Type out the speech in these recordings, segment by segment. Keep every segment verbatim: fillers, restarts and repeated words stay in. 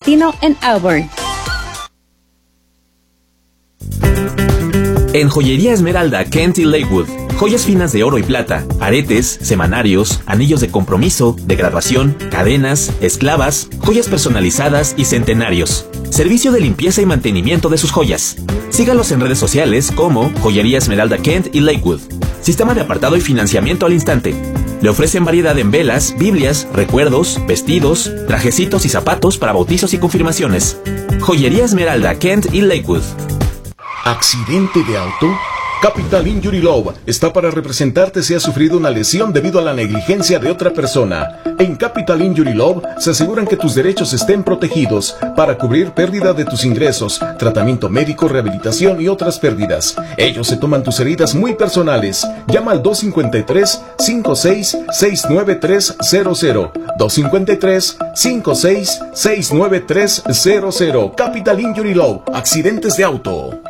Latino en Auburn. En Joyería Esmeralda, Kent y Lakewood, joyas finas de oro y plata, aretes, semanarios, anillos de compromiso, de graduación, cadenas, esclavas, joyas personalizadas y centenarios. Servicio de limpieza y mantenimiento de sus joyas. Sígalos en redes sociales como Joyería Esmeralda Kent y Lakewood. Sistema de apartado y financiamiento al instante. Le ofrecen variedad en velas, biblias, recuerdos, vestidos, trajecitos y zapatos para bautizos y confirmaciones. Joyería Esmeralda Kent y Lakewood. ¿Accidente de auto? Capital Injury Law está para representarte si has sufrido una lesión debido a la negligencia de otra persona. En Capital Injury Law se aseguran que tus derechos estén protegidos para cubrir pérdida de tus ingresos, tratamiento médico, rehabilitación y otras pérdidas. Ellos se toman tus heridas muy personales. Llama al dos cinco tres, cinco seis, seis nueve tres cero cero. dos cinco tres, cinco seis, seis nueve tres cero cero. Capital Injury Law. Accidentes de auto.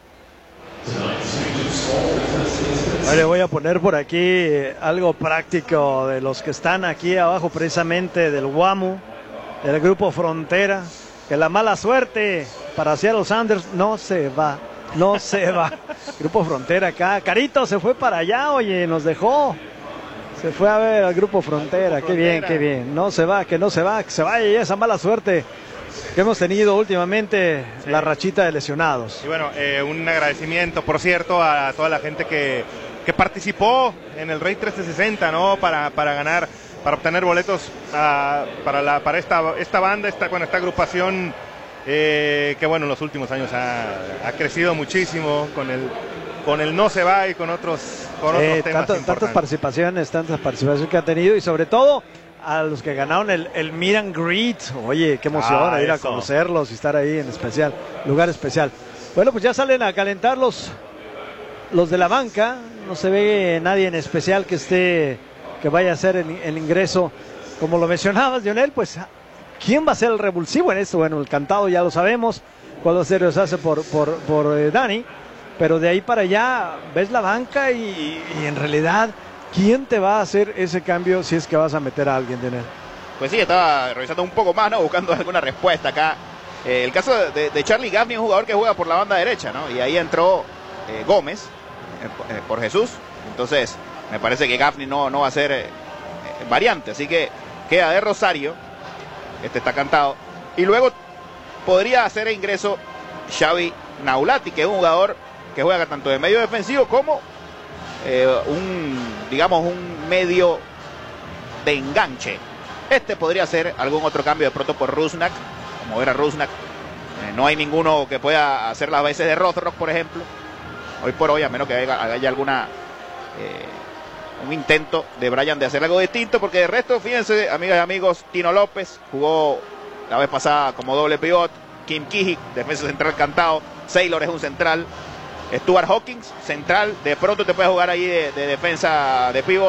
Le voy a poner por aquí algo práctico de los que están aquí abajo, precisamente del WAMU, del Grupo Frontera, que la mala suerte para Seattle Sounders no se va, no se va. Grupo Frontera acá, Carito se fue para allá, oye, nos dejó, se fue a ver al Grupo Frontera, qué bien, qué bien, no se va, que no se va, que se vaya y esa mala suerte que hemos tenido últimamente, sí. La rachita de lesionados. Y bueno, eh, un agradecimiento, por cierto, a toda la gente que, que participó en el Rey trescientos sesenta, ¿no? Para, para ganar, para obtener boletos uh, para, la, para esta, esta banda, esta, bueno, esta agrupación eh, que, bueno, en los últimos años ha, ha crecido muchísimo con el, con el No Se Va y con otros, con eh, otros temas tanto, tantas participaciones, tantas participaciones que ha tenido y sobre todo a los que ganaron el, el Meet and Greet. Oye, qué emoción ah, ir a conocerlos y estar ahí en especial, lugar especial. Bueno, pues ya salen a calentar los, los de la banca. No se ve nadie en especial que esté, que vaya a hacer el, el ingreso. Como lo mencionabas, Lionel, pues ¿quién va a ser el revulsivo en esto? Bueno, el cantado ya lo sabemos, cuando se se hace por, por, por eh, Dani, pero de ahí para allá ves la banca y, y en realidad ¿quién te va a hacer ese cambio si es que vas a meter a alguien, Lionel? Pues sí, estaba revisando un poco más, ¿no? Buscando alguna respuesta acá. Eh, el caso de, de Charlie Gaffney, un jugador que juega por la banda derecha, ¿no? Y ahí entró eh, Gómez eh, por Jesús. Entonces, me parece que Gaffney no, no va a ser eh, variante. Así que queda de Rosario. Este está cantado. Y luego podría hacer ingreso Xavi Naulati, que es un jugador que juega tanto de medio defensivo como eh, un, digamos, un medio de enganche. Este podría ser algún otro cambio de pronto por Rusnak, como era Rusnak. Eh, no hay ninguno que pueda hacer las veces de Rothrock, por ejemplo. Hoy por hoy, a menos que haya, haya alguna eh, un intento de Brian de hacer algo distinto, porque de resto, fíjense, amigas y amigos, Tino López jugó la vez pasada como doble pivot, Kim Kijik, defensa central cantado, Saylor es un central, Stuart Hawkins, central, de pronto te puedes jugar ahí de, de defensa de pivot,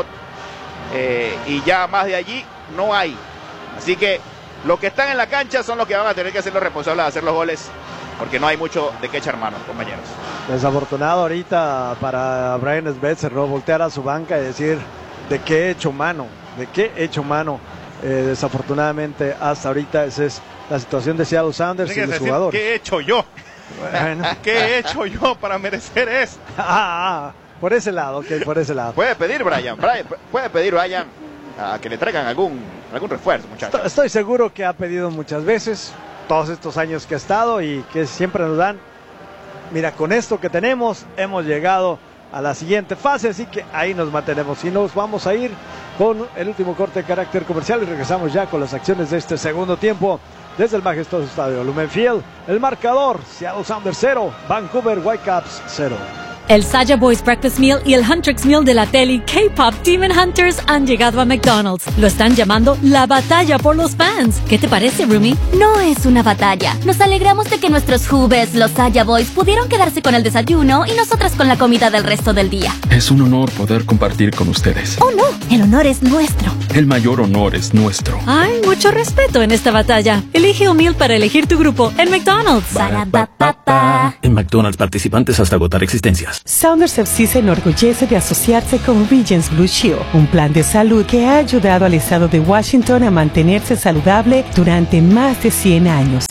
eh, y ya más de allí no hay. Así que los que están en la cancha son los que van a tener que ser los responsables de hacer los goles, porque no hay mucho de qué echar mano, compañeros. Desafortunado ahorita para Brian Svetzer, ¿no? Voltear a su banca y decir de qué he hecho mano, de qué he hecho mano. Eh, desafortunadamente hasta ahorita esa es la situación de Seattle Sounders y los jugadores. ¿Qué he hecho yo? Bueno. ¿Qué he hecho yo para merecer eso? Ah, ah, por ese lado, ok, por ese lado. Puede pedir Brian, Brian puede pedir Brian a que le traigan algún, algún refuerzo, muchachos. Estoy seguro que ha pedido muchas veces, todos estos años que ha estado y que siempre nos dan. Mira, con esto que tenemos hemos llegado a la siguiente fase, así que ahí nos mantenemos y nos vamos a ir con el último corte de carácter comercial y regresamos ya con las acciones de este segundo tiempo desde el majestuoso estadio Lumen Field. El marcador: Seattle Sounders cero, Vancouver Whitecaps cero. El Saya Boys Breakfast Meal y el Huntrix Meal de la tele K-Pop Demon Hunters han llegado a McDonald's. Lo están llamando la batalla por los fans. ¿Qué te parece, Rumi? No es una batalla. Nos alegramos de que nuestros Hoovers, los Saya Boys, pudieron quedarse con el desayuno y nosotras con la comida del resto del día. Es un honor poder compartir con ustedes. Oh, no. El honor es nuestro. El mayor honor es nuestro. Hay mucho respeto en esta batalla. Elige un meal para elegir tu grupo en McDonald's. Para, pa, pa, pa. En McDonald's, participantes hasta agotar existencias. Sounders F C se enorgullece de asociarse con Regents Blue Shield, un plan de salud que ha ayudado al estado de Washington a mantenerse saludable durante más de cien años.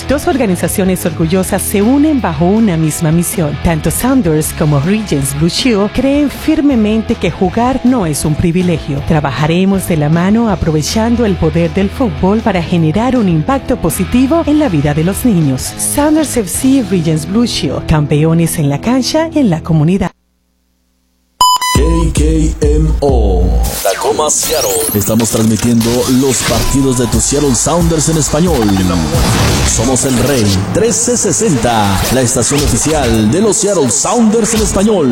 dos organizaciones orgullosas se unen bajo una misma misión. Tanto Sounders como Regents Blue Shield creen firmemente que jugar no es un privilegio. Trabajaremos de la mano aprovechando el poder del fútbol para generar un impacto positivo en la vida de los niños. Sounders F C y Regents Blue Shield, campeones en la cancha, en la comunidad. K K M O Tacoma, Seattle. Estamos transmitiendo los partidos de tus Seattle Sounders en español. Somos el Rey trece sesenta, la estación oficial de los Seattle Sounders en español.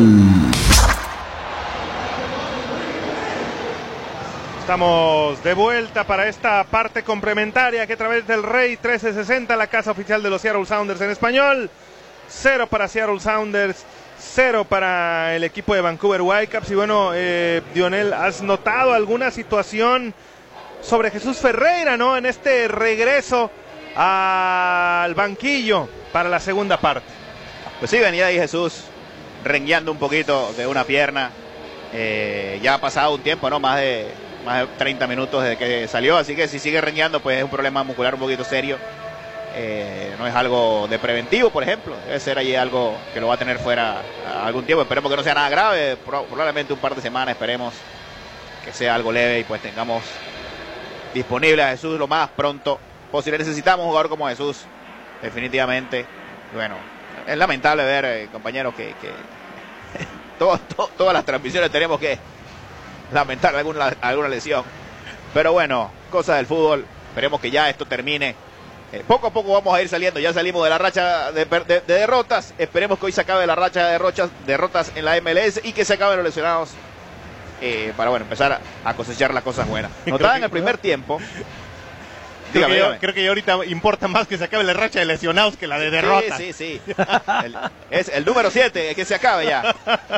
Estamos de vuelta para esta parte complementaria que a través del Rey trece sesenta, la casa oficial de los Seattle Sounders en español. Cero para Seattle Sounders, cero para el equipo de Vancouver Whitecaps. Y bueno, eh, Dionel, ¿has notado alguna situación sobre Jesús Ferreira, ¿no? En este regreso al banquillo para la segunda parte. Pues sí, venía ahí Jesús rengueando un poquito de una pierna. Eh, ya ha pasado un tiempo, ¿no? Más de, más de treinta minutos desde que salió. Así que si sigue rengueando, pues es un problema muscular un poquito serio. Eh, no es algo de preventivo, por ejemplo. Debe ser allí algo que lo va a tener fuera algún tiempo. Esperemos que no sea nada grave. Probablemente un par de semanas. Esperemos que sea algo leve y pues tengamos disponible a Jesús lo más pronto posible. Necesitamos un jugador como Jesús, definitivamente. Bueno, es lamentable ver, eh, compañeros, que, que todo, todo, todas las transmisiones tenemos que lamentar alguna, alguna lesión. Pero bueno, cosas del fútbol. Esperemos que ya esto termine. Eh, poco a poco vamos a ir saliendo. Ya salimos de la racha de, de, de derrotas. Esperemos que hoy se acabe la racha de derrotas, derrotas en la M L S y que se acaben los lesionados. Eh, para bueno, empezar a, a cosechar las cosas buenas. Notaba en el primer tiempo. Creo, dígame, que yo, dígame. creo que ya ahorita importa más que se acabe la racha de lesionados que la de derrotas. Sí, sí, sí. El, es el número siete, que se acabe ya.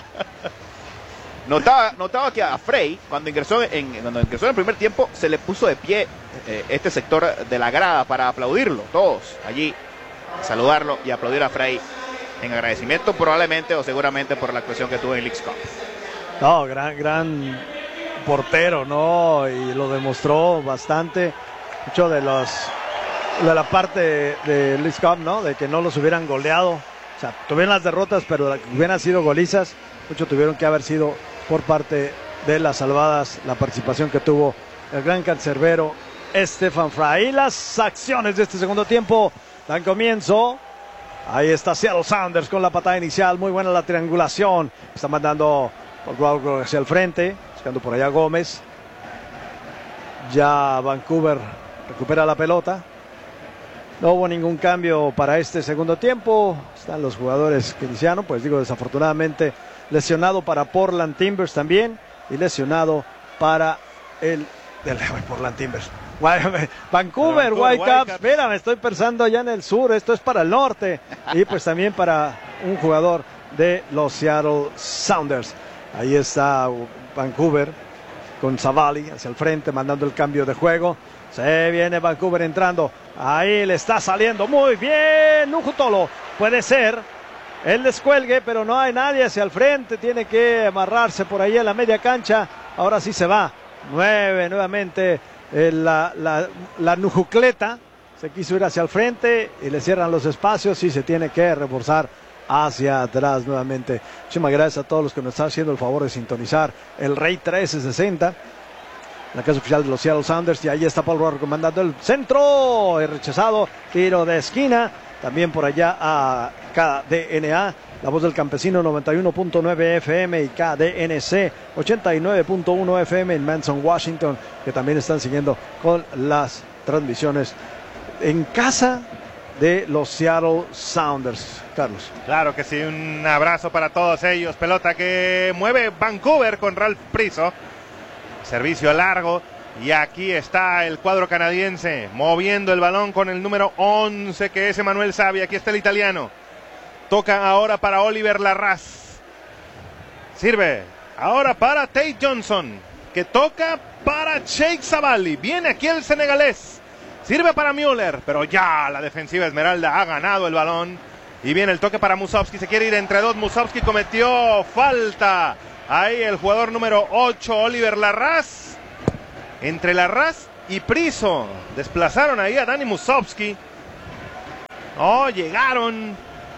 Notaba, notaba que a Frey, cuando ingresó en, cuando ingresó en el primer tiempo, se le puso de pie eh, este sector de la grada para aplaudirlo. Todos allí, saludarlo y aplaudir a Frey en agradecimiento, probablemente o seguramente por la actuación que tuvo en Leagues Cup. No, gran, gran portero, ¿no? Y lo demostró bastante. Mucho de los de la parte de, de Leagues Cup, ¿no? De que no los hubieran goleado. O sea, tuvieron las derrotas, pero la que hubieran sido golizas, mucho tuvieron que haber sido por parte de las salvadas, la participación que tuvo el gran cancerbero Stefan Frey. Y las acciones de este segundo tiempo dan comienzo. Ahí está Seattle Sounders con la patada inicial, muy buena la triangulación. Está mandando por Guau hacia el frente, buscando por allá Gómez. Ya Vancouver recupera la pelota. No hubo ningún cambio para este segundo tiempo. Están los jugadores que iniciaron, pues digo, desafortunadamente lesionado para Portland Timbers también, y lesionado para el del Portland Timbers. Vancouver Whitecaps, espera, me estoy pensando allá en el sur, esto es para el norte, y pues también para un jugador de los Seattle Sounders. Ahí está Vancouver con Savali hacia el frente, mandando el cambio de juego. Se viene Vancouver entrando, ahí le está saliendo muy bien Nujutolo, puede ser el descuelgue, pero no hay nadie hacia el frente, tiene que amarrarse por ahí en la media cancha. Ahora sí se va, nueve nuevamente eh, la, la, la Nujucleta, se quiso ir hacia el frente y le cierran los espacios y se tiene que reforzar hacia atrás nuevamente. Muchísimas gracias a todos los que nos están haciendo el favor de sintonizar el Rey trece sesenta, la casa oficial de los Seattle Sounders, y ahí está Paul Rohr comandando el centro, el rechazado, tiro de esquina. También por allá a K D N A, La Voz del Campesino noventa y uno punto nueve F M y K D N C ochenta y nueve punto uno F M en Manson, Washington, que también están siguiendo con las transmisiones en casa de los Seattle Sounders. Carlos. Claro que sí, un abrazo para todos ellos. Pelota que mueve Vancouver con Ralph Priso. Servicio largo. Y aquí está el cuadro canadiense moviendo el balón con el número once, que es Emanuel Sabia. Aquí está el italiano. Toca ahora para Oliver Larraz. Sirve ahora para Tate Johnson, que toca para Sheikh Savali. Viene aquí el senegalés. Sirve para Müller, pero ya la defensiva Esmeralda ha ganado el balón. Y viene el toque para Musovski. Se quiere ir entre dos. Musovski cometió falta. Ahí el jugador número ocho, Oliver Larraz. Entre Larraz y Priso desplazaron ahí a Dani Musovski. Oh, llegaron.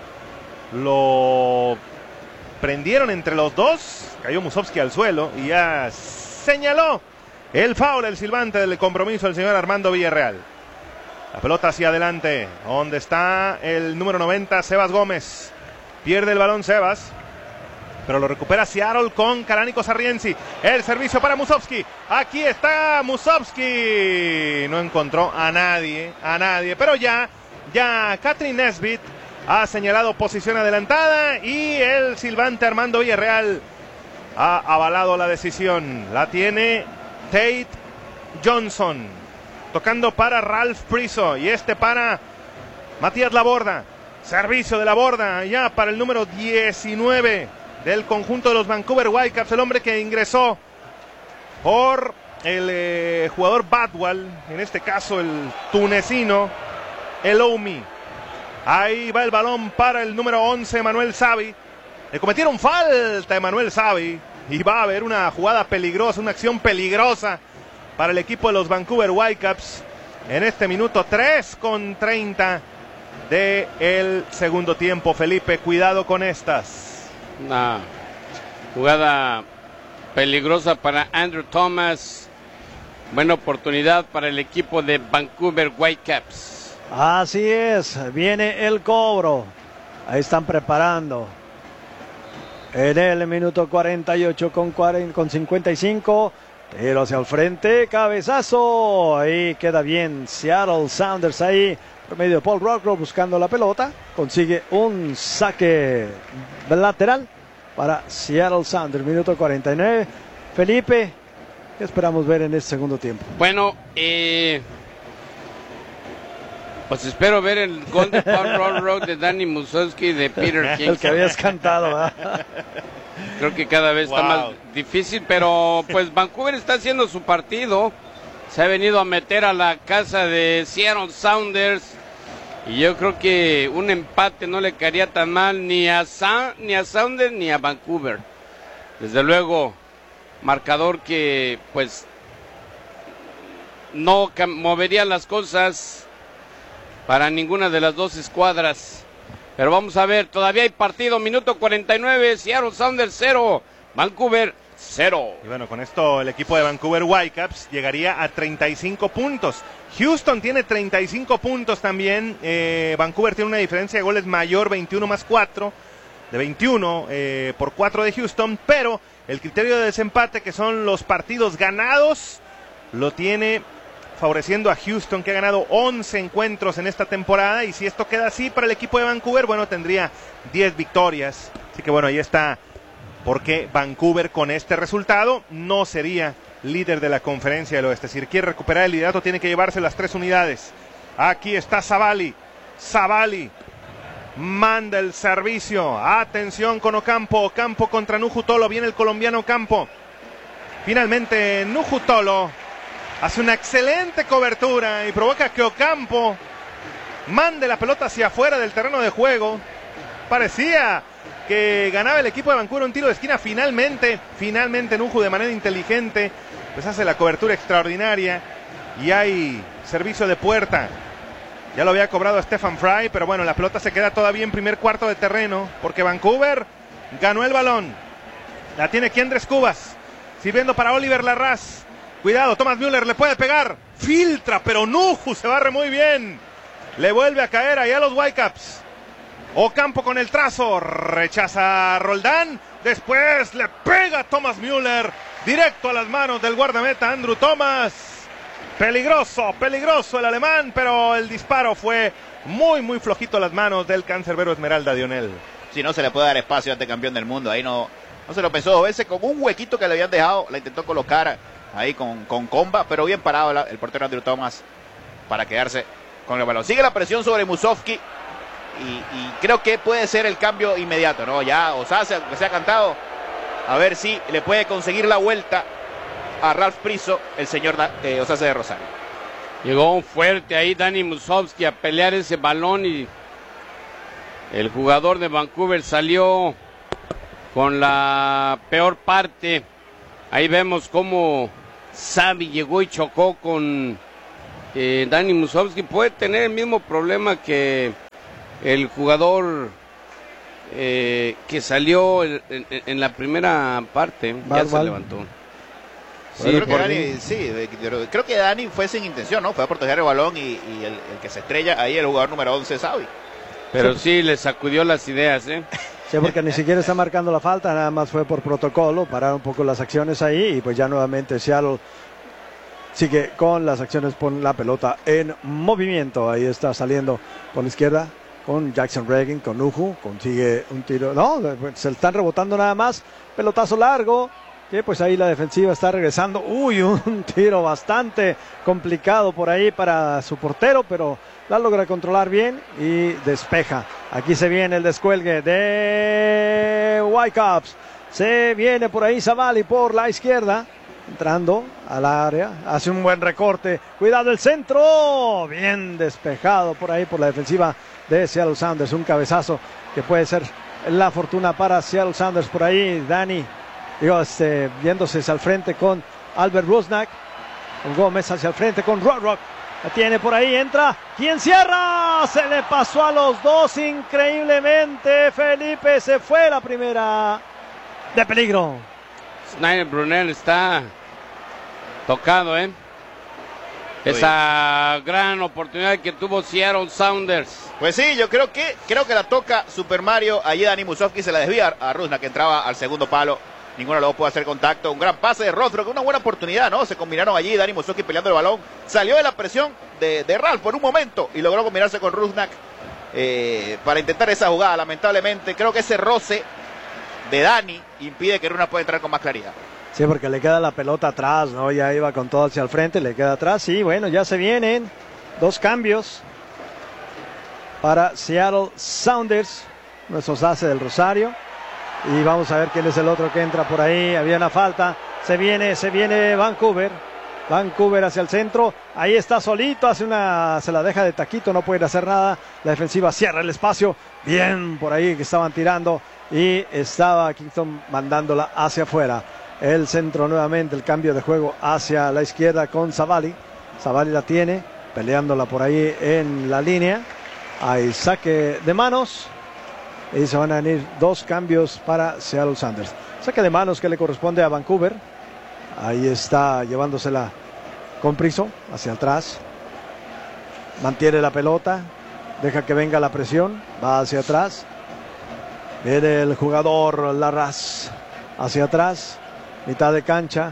Lo prendieron entre los dos. Cayó Musovski al suelo y ya señaló el foul, el silbante del compromiso, el señor Armando Villarreal. La pelota hacia adelante, donde está el número noventa, Sebas Gómez. Pierde el balón Sebas, pero lo recupera Seattle con Karánico Sarrienzi. El servicio para Musovski. Aquí está Musovski. No encontró a nadie, a nadie. Pero ya, ya Katrin Nesbitt ha señalado posición adelantada y el silbante Armando Villarreal ha avalado la decisión. La tiene Tate Johnson, tocando para Ralph Priso y este para Matías Laborda. Servicio de Laborda ya para el número diecinueve del conjunto de los Vancouver Whitecaps, el hombre que ingresó por el eh, jugador Badwal, en este caso el tunecino Eloumi. Ahí va el balón para el número once, Manuel Savi. Le cometieron falta a Emanuel Savi y va a haber una jugada peligrosa, una acción peligrosa para el equipo de los Vancouver Whitecaps en este minuto tres con treinta del segundo tiempo. Felipe, cuidado con estas. Una jugada peligrosa para Andrew Thomas. Buena oportunidad para el equipo de Vancouver Whitecaps. Así es, viene el cobro. Ahí están preparando. En el minuto cuarenta y ocho con, cuarenta, con cincuenta y cinco. Tiro hacia el frente, cabezazo. Ahí queda bien Seattle Sounders ahí. Por medio de Paul Rockrow buscando la pelota. Consigue un saque lateral para Seattle Sounders. Minuto cuarenta y nueve. Felipe, ¿qué esperamos ver en este segundo tiempo? Bueno, eh... pues espero ver el gol de Paul Rockrow, de Danny Musovski y de Peter King. El que habías cantado, ¿verdad? Creo que cada vez wow. está más difícil, pero pues Vancouver está haciendo su partido. Se ha venido a meter a la casa de Seattle Sounders. Y yo creo que un empate no le caería tan mal ni a, Sa ni a Sounders ni a Vancouver. Desde luego, marcador que pues no movería las cosas para ninguna de las dos escuadras. Pero vamos a ver, todavía hay partido, minuto cuarenta y nueve, Seattle Sounders cero, Vancouver cero. Y bueno, con esto el equipo de Vancouver Whitecaps llegaría a treinta y cinco puntos. Houston tiene treinta y cinco puntos también. Eh, Vancouver tiene una diferencia de goles mayor, veintiuno más cuatro, de veintiuno eh, por cuatro de Houston. Pero el criterio de desempate, que son los partidos ganados, lo tiene favoreciendo a Houston, que ha ganado once encuentros en esta temporada. Y si esto queda así para el equipo de Vancouver, bueno, tendría diez victorias. Así que bueno, ahí está porque Vancouver con este resultado no sería líder de la Conferencia del Oeste. Si quiere recuperar el liderato, tiene que llevarse las tres unidades. Aquí está Savali. Savali manda el servicio. Atención con Ocampo. Ocampo contra Nujutolo. Viene el colombiano Ocampo. Finalmente Nujutolo hace una excelente cobertura y provoca que Ocampo mande la pelota hacia afuera del terreno de juego. Parecía que ganaba el equipo de Vancouver un tiro de esquina. Finalmente, finalmente Nuju de manera inteligente pues hace la cobertura extraordinaria y hay servicio de puerta. Ya lo había cobrado Stephen Fry, pero bueno, la pelota se queda todavía en primer cuarto de terreno porque Vancouver ganó el balón. La tiene Kiendres Cubas, sirviendo para Oliver Larraz. Cuidado, Thomas Müller le puede pegar. Filtra, pero Nuju se barre muy bien. Le vuelve a caer ahí a los Whitecaps. Ocampo con el trazo. Rechaza a Roldán. Después le pega a Thomas Müller. Directo a las manos del guardameta Andrew Thomas. Peligroso, peligroso el alemán, pero el disparo fue muy, muy flojito a las manos del cancerbero Esmeralda Dionel. Si no se le puede dar espacio a este campeón del mundo. Ahí no, no se lo pensó dos veces. Con un huequito que le habían dejado, la intentó colocar ahí con, con comba, pero bien parado la, el portero Andrew Thomas para quedarse con el balón. Sigue la presión sobre Musovski y, y creo que puede ser el cambio inmediato, ¿no? Ya Osase, aunque se ha cantado, a ver si le puede conseguir la vuelta a Ralph Priso, el señor eh, Osase de Rosario. Llegó fuerte ahí Danny Musovski a pelear ese balón y el jugador de Vancouver salió con la peor parte. Ahí vemos cómo Savi llegó y chocó con eh, Danny Musovski. Puede tener el mismo problema que el jugador eh, que salió en, en, en la primera parte, Val, ya Val. se levantó. Sí, creo, que Dani, sí, creo que Dani fue sin intención, ¿no? Fue a proteger el balón y, y el, el que se estrella ahí, el jugador número once, Xavi. Pero sí, le sacudió las ideas, ¿eh? Sí, porque ni siquiera está marcando la falta, nada más fue por protocolo, parar un poco las acciones ahí y pues ya nuevamente Seattle sigue con las acciones, pon la pelota en movimiento. Ahí está saliendo por la izquierda con Jackson Reagan, con Uju, consigue un tiro, no, se están rebotando nada más, pelotazo largo, que pues ahí la defensiva está regresando. Uy, un tiro bastante complicado por ahí para su portero, pero la logra controlar bien y despeja. Aquí se viene el descuelgue de Whitecaps. Se viene por ahí Savali por la izquierda, entrando al área, hace un buen recorte. Cuidado el centro, bien despejado por ahí por la defensiva de Seattle Sounders. Un cabezazo que puede ser la fortuna para Seattle Sounders. Por ahí Dani, digo, este, viéndose hacia el frente con Albert Rusnak, con Gómez hacia el frente con Rock Rock. La tiene por ahí, entra. ¿Quién cierra? Se le pasó a los dos increíblemente. Felipe, se fue la primera de peligro. Snyder Brunel está tocado, ¿eh? Esa gran oportunidad que tuvo Seattle Sounders. Pues sí, yo creo que creo que la toca Super Mario. Allí Dani Musovski se la desvía a Rusnak, que entraba al segundo palo. Ninguno de los dos puede hacer contacto. Un gran pase de Rothrock, una buena oportunidad, ¿no? Se combinaron allí, Dani Musovski peleando el balón. Salió de la presión de, de Ralph por un momento y logró combinarse con Rusnak eh, para intentar esa jugada. Lamentablemente, creo que ese roce de Dani impide que Rusnak pueda entrar con más claridad. Sí, porque le queda la pelota atrás, ¿no? Ya iba con todo hacia el frente, le queda atrás. Sí, bueno, ya se vienen dos cambios para Seattle Sounders. Nuestros hace del Rosario. Y vamos a ver quién es el otro que entra por ahí. Había una falta. Se viene, se viene Vancouver. Vancouver hacia el centro. Ahí está solito. Hace una, se la deja de taquito. No puede hacer nada. La defensiva cierra el espacio. Bien por ahí que estaban tirando. Y estaba Kingston mandándola hacia afuera. El centro nuevamente. El cambio de juego hacia la izquierda con Savali. Savali la tiene. Peleándola por ahí en la línea. Hay saque de manos. Y se van a venir dos cambios para Seattle Sounders. Saque de manos que le corresponde a Vancouver. Ahí está llevándosela con Priso hacia atrás. Mantiene la pelota. Deja que venga la presión. Va hacia atrás. Viene el jugador Larraz hacia atrás. Mitad de cancha.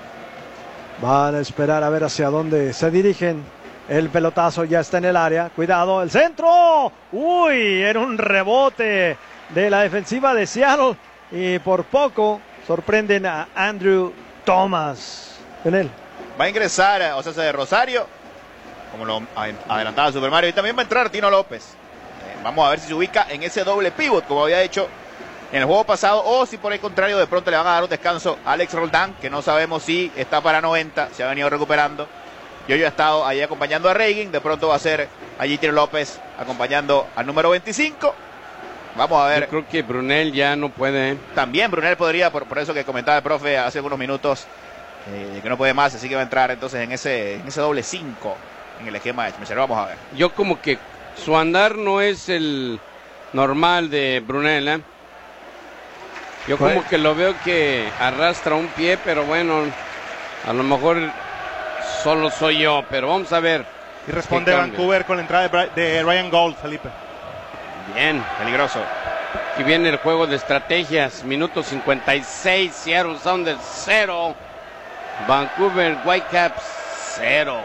Van a esperar a ver hacia dónde se dirigen. El pelotazo ya está en el área. Cuidado, el centro. Uy, era un rebote de la defensiva de Seattle. Y por poco sorprenden a Andrew Thomas. En él. Va a ingresar, o sea, de Rosario, como lo adelantaba Super Mario. Y también va a entrar Tino López. Eh, vamos a ver si se ubica en ese doble pivot, como había hecho en el juego pasado. O si por el contrario, de pronto le van a dar un descanso a Alex Roldán, que no sabemos si está para noventa, se ha venido recuperando. Yo, yo he estado ahí acompañando a Reagan, de pronto va a ser allí Tino López acompañando al número veinticinco. Vamos a ver. Yo creo que Brunel ya no puede. También Brunel podría, por, por eso que comentaba el profe hace algunos minutos, eh, que no puede más, así que va a entrar entonces en ese, en ese doble cinco en el esquema de Schmetzer. Vamos a ver. Yo como que su andar no es el normal de Brunel, ¿eh? Yo como que lo veo que arrastra un pie, pero bueno, a lo mejor solo soy yo, pero vamos a ver. Y responde Vancouver con la entrada de, de Ryan Gold, Felipe. Bien, peligroso. Aquí viene el juego de estrategias. Minuto cincuenta y seis, Seattle Sounders cero. Vancouver Whitecaps cero.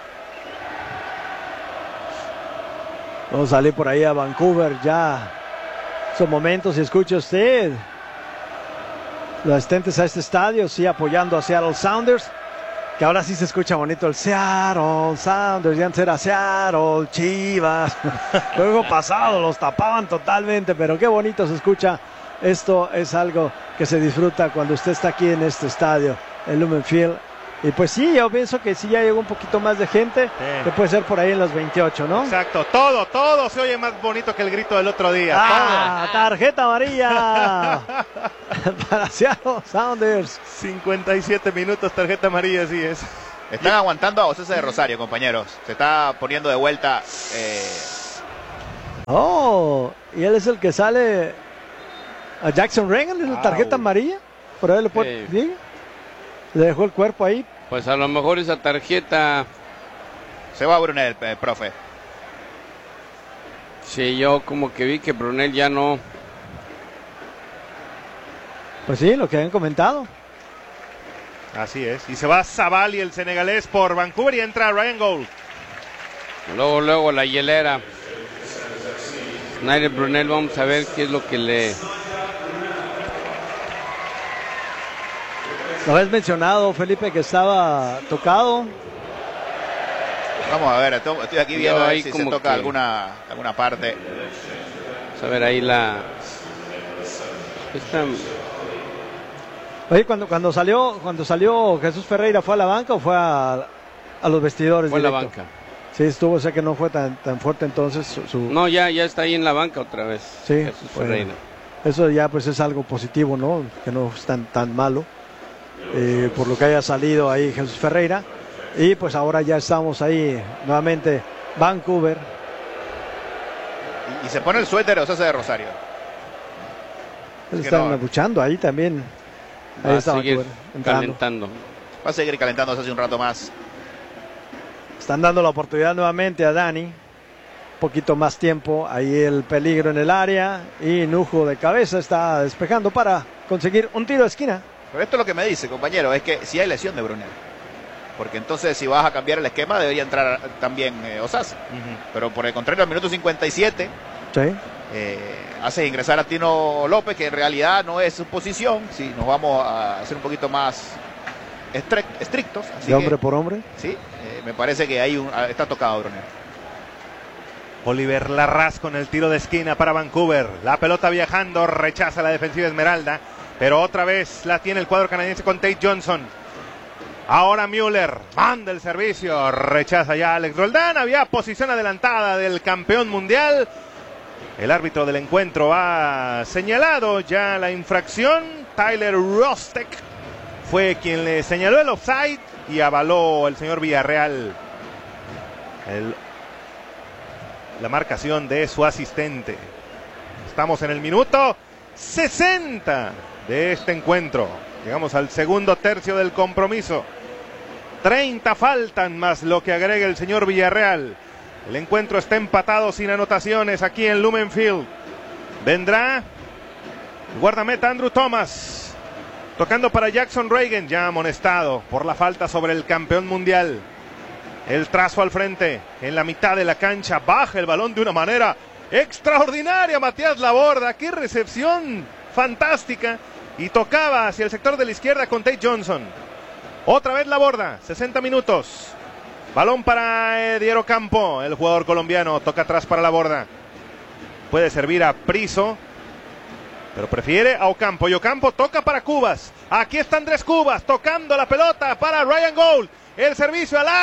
Vamos a salir por ahí a Vancouver ya. Son momentos, si escucha usted los asistentes a este estadio, sí, apoyando a Seattle Sounders. Que ahora sí se escucha bonito el Seattle Sounders, ya antes era Seattle Chivas. Luego pasado los tapaban totalmente, pero qué bonito se escucha. Esto es algo que se disfruta cuando usted está aquí en este estadio, el Lumen Field. Y pues sí, yo pienso que sí ya llegó un poquito más de gente, sí. Que puede ser por ahí en los veintiocho, ¿no? Exacto, todo, todo se oye más bonito que el grito del otro día. Ah, todo. Tarjeta amarilla para Seattle Sounders. cincuenta y siete minutos, tarjeta amarilla, así es. Están aguantando a Ocesa de Rosario, compañeros. Se está poniendo de vuelta eh, Oh, y él es el que sale a Jackson Reagan en la tarjeta amarilla. Por ahí le, puede, sí. Le dejó el cuerpo ahí. Pues a lo mejor esa tarjeta... Se va Brunel, eh, profe. Sí, yo como que vi que Brunel ya no... Pues sí, lo que habían comentado. Así es. Y se va Zaballi, el senegalés, por Vancouver, y entra Ryan Gould. Luego, luego la hielera. Snyder Brunel, vamos a ver qué es lo que le... Lo habías mencionado, Felipe, que estaba tocado. Vamos a ver, estoy aquí viendo ahí si como se toca que... alguna, alguna parte. Vamos a ver ahí la... Esta... Oye, cuando, cuando salió cuando salió Jesús Ferreira, ¿fue a la banca o fue a, a los vestidores? Fue a la directo? banca. Sí, estuvo, o sea que no fue tan, tan fuerte entonces su, su... No, ya, ya está ahí en la banca otra vez. Sí, Jesús bueno, Ferreira. eso ya pues es algo positivo, ¿no? Que no es tan, tan malo. Eh, por lo que haya salido ahí Jesús Ferreira. Y pues ahora ya estamos ahí nuevamente, Vancouver. Y, y se pone el suéter o se hace de Rosario. Están no, luchando ahí también. Ahí va está a seguir Vancouver, calentando. Va a seguir calentándose hace un rato más. Están dando la oportunidad nuevamente a Dani. Un poquito más tiempo. Ahí el peligro en el área. Y Nujo de cabeza está despejando para conseguir un tiro de esquina. Pero esto es lo que me dice, compañero, es que si hay lesión de Brunel. Porque entonces si vas a cambiar el esquema debería entrar también eh, Osasa. Uh-huh. Pero por el contrario, al minuto cincuenta y siete sí. eh, hace ingresar a Tino López, que en realidad no es su posición. Si nos vamos a hacer un poquito más estrictos. Así de hombre que, por hombre. Sí, eh, me parece que ahí un, está tocado Brunel. Oliver Larraz con el tiro de esquina para Vancouver. La pelota viajando, rechaza la defensiva Esmeralda. Pero otra vez la tiene el cuadro canadiense con Tate Johnson. Ahora Müller manda el servicio, rechaza ya Alex Roldán. Había posición adelantada del campeón mundial. El árbitro del encuentro ha señalado ya la infracción. Tyler Rostek fue quien le señaló el offside y avaló el señor Villarreal el, la marcación de su asistente. Estamos en el minuto sesenta de este encuentro. Llegamos al segundo tercio del compromiso. treinta faltan más lo que agrega el señor Villarreal. El encuentro está empatado sin anotaciones aquí en Lumen Field. Vendrá el guardameta Andrew Thomas. Tocando para Jackson Reagan, ya amonestado por la falta sobre el campeón mundial. El trazo al frente, en la mitad de la cancha. Baja el balón de una manera extraordinaria Matías Laborda. ¡Qué recepción fantástica! Y tocaba hacia el sector de la izquierda con Tate Johnson. Otra vez Laborda, sesenta minutos. Balón para Ediero Campo, el jugador colombiano. Toca atrás para Laborda. Puede servir a Priso, pero prefiere a Ocampo. Y Ocampo toca para Cubas. Aquí está Andrés Cubas tocando la pelota para Ryan Gould. El servicio al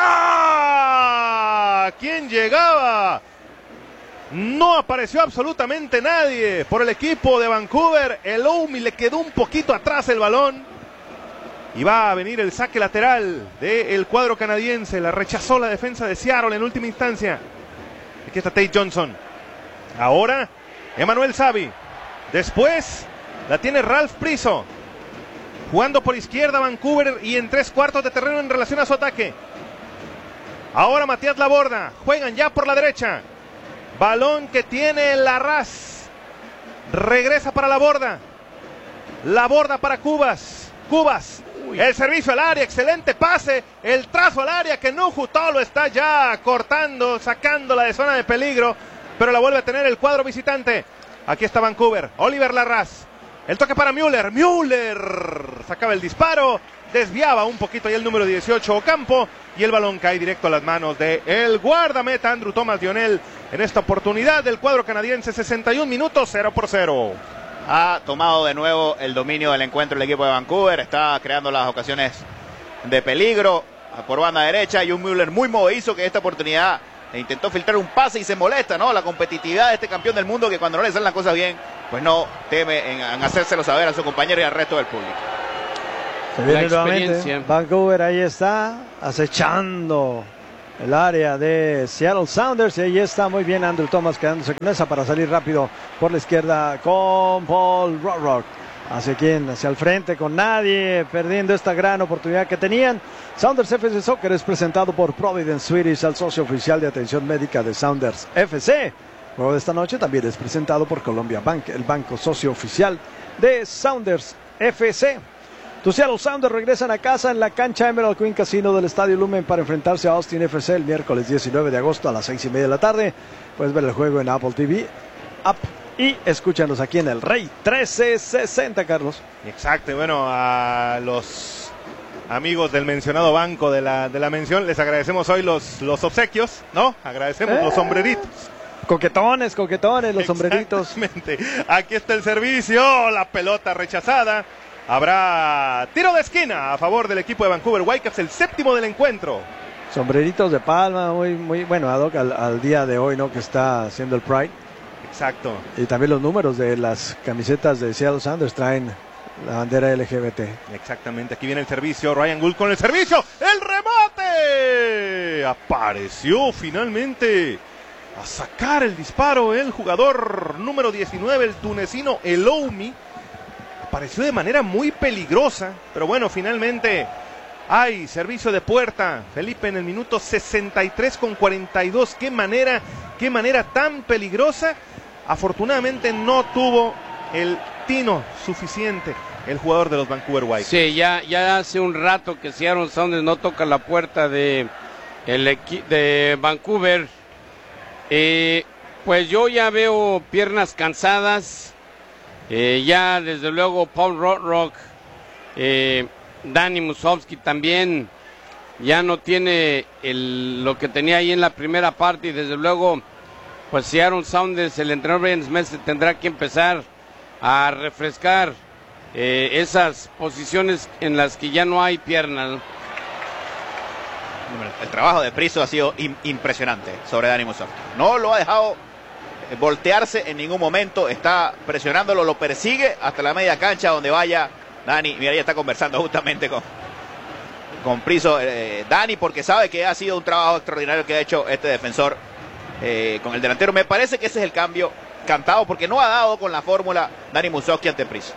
área. ¿Quién llegaba? No apareció absolutamente nadie por el equipo de Vancouver. El Omi le quedó un poquito atrás el balón. Y va a venir el saque lateral del cuadro canadiense. La rechazó la defensa de Seattle en última instancia. Aquí está Tate Johnson. Ahora Emmanuel Savi. Después la tiene Ralph Priso. Jugando por izquierda Vancouver y en tres cuartos de terreno en relación a su ataque. Ahora Matías Laborda. Juegan ya por la derecha. Balón que tiene Larraz. Regresa para Laborda. Laborda para Cubas. Cubas. Uy. El servicio al área. Excelente pase. El trazo al área que Nuju Tolo está ya cortando. Sacándola de zona de peligro. Pero la vuelve a tener el cuadro visitante. Aquí está Vancouver. Oliver Larraz. El toque para Müller. Müller. Sacaba el disparo. Desviaba un poquito ahí el número dieciocho Ocampo. Y el balón cae directo a las manos de el guardameta Andrew Thomas Lionel. En esta oportunidad del cuadro canadiense, sesenta y un minutos, cero por cero. Ha tomado de nuevo el dominio del encuentro el equipo de Vancouver. Está creando las ocasiones de peligro por banda derecha. Y un Müller muy movedizo que esta oportunidad intentó filtrar un pase y se molesta, ¿no? La competitividad de este campeón del mundo que cuando no le salen las cosas bien, pues no teme en, en hacérselo saber a su compañero y al resto del público. Se viene nuevamente Vancouver, ahí está, acechando el área de Seattle Sounders. Y ahí está muy bien Andrew Thomas quedándose con esa para salir rápido por la izquierda con Paul Rock. ¿Hacia quién? Hacia el frente con nadie, perdiendo esta gran oportunidad que tenían. Sounders F C Soccer es presentado por Providence Swedish, el socio oficial de atención médica de Sounders F C. El juego de esta noche también es presentado por Columbia Bank, el banco socio oficial de Sounders F C. Tus Seattle Sounders regresan a casa en la cancha Emerald Queen Casino del Estadio Lumen para enfrentarse a Austin F C el miércoles diecinueve de agosto a las seis y media de la tarde. Puedes ver el juego en Apple T V, App y escúchanos aquí en el Rey trece sesenta, Carlos. Exacto, y bueno, a los amigos del mencionado banco de la, de la mención les agradecemos hoy los, los obsequios, ¿no? Agradecemos eh. los sombreritos. Coquetones, coquetones, los sombreritos. Aquí está el servicio, la pelota rechazada. Habrá tiro de esquina a favor del equipo de Vancouver Whitecaps, el séptimo del encuentro. Sombreritos de palma, muy, muy bueno, ad hoc al, al día de hoy, ¿no? Que está haciendo el Pride. Exacto. Y también los números de las camisetas de Seattle Sounders traen la bandera L G B T. Exactamente, aquí viene el servicio, Ryan Gould con el servicio, ¡el remate! Apareció finalmente a sacar el disparo el jugador número diecinueve, el tunecino Eloumi. Apareció de manera muy peligrosa, pero bueno, finalmente hay servicio de puerta. Felipe en el minuto sesenta y tres con cuarenta y dos. Qué manera, qué manera tan peligrosa. Afortunadamente no tuvo el tino suficiente el jugador de los Vancouver Whitecaps. Sí, ya, ya hace un rato que Seattle Sounders no toca la puerta de, el equi de Vancouver. Eh, pues yo ya veo piernas cansadas. Eh, ya desde luego Paul Rock, eh, Danny Musovski también ya no tiene el, lo que tenía ahí en la primera parte, y desde luego pues Seattle Sounders, el entrenador Brian Smith tendrá que empezar a refrescar eh, esas posiciones en las que ya no hay piernas. El trabajo de Priso ha sido in, impresionante sobre Danny Musovski. No lo ha dejado voltearse en ningún momento, está presionándolo, lo persigue hasta la media cancha donde vaya Dani. Mira, ya está conversando justamente con, con Priso, eh, Dani, porque sabe que ha sido un trabajo extraordinario que ha hecho este defensor eh, con el delantero. Me parece que ese es el cambio cantado, porque no ha dado con la fórmula Danny Musovski ante Priso.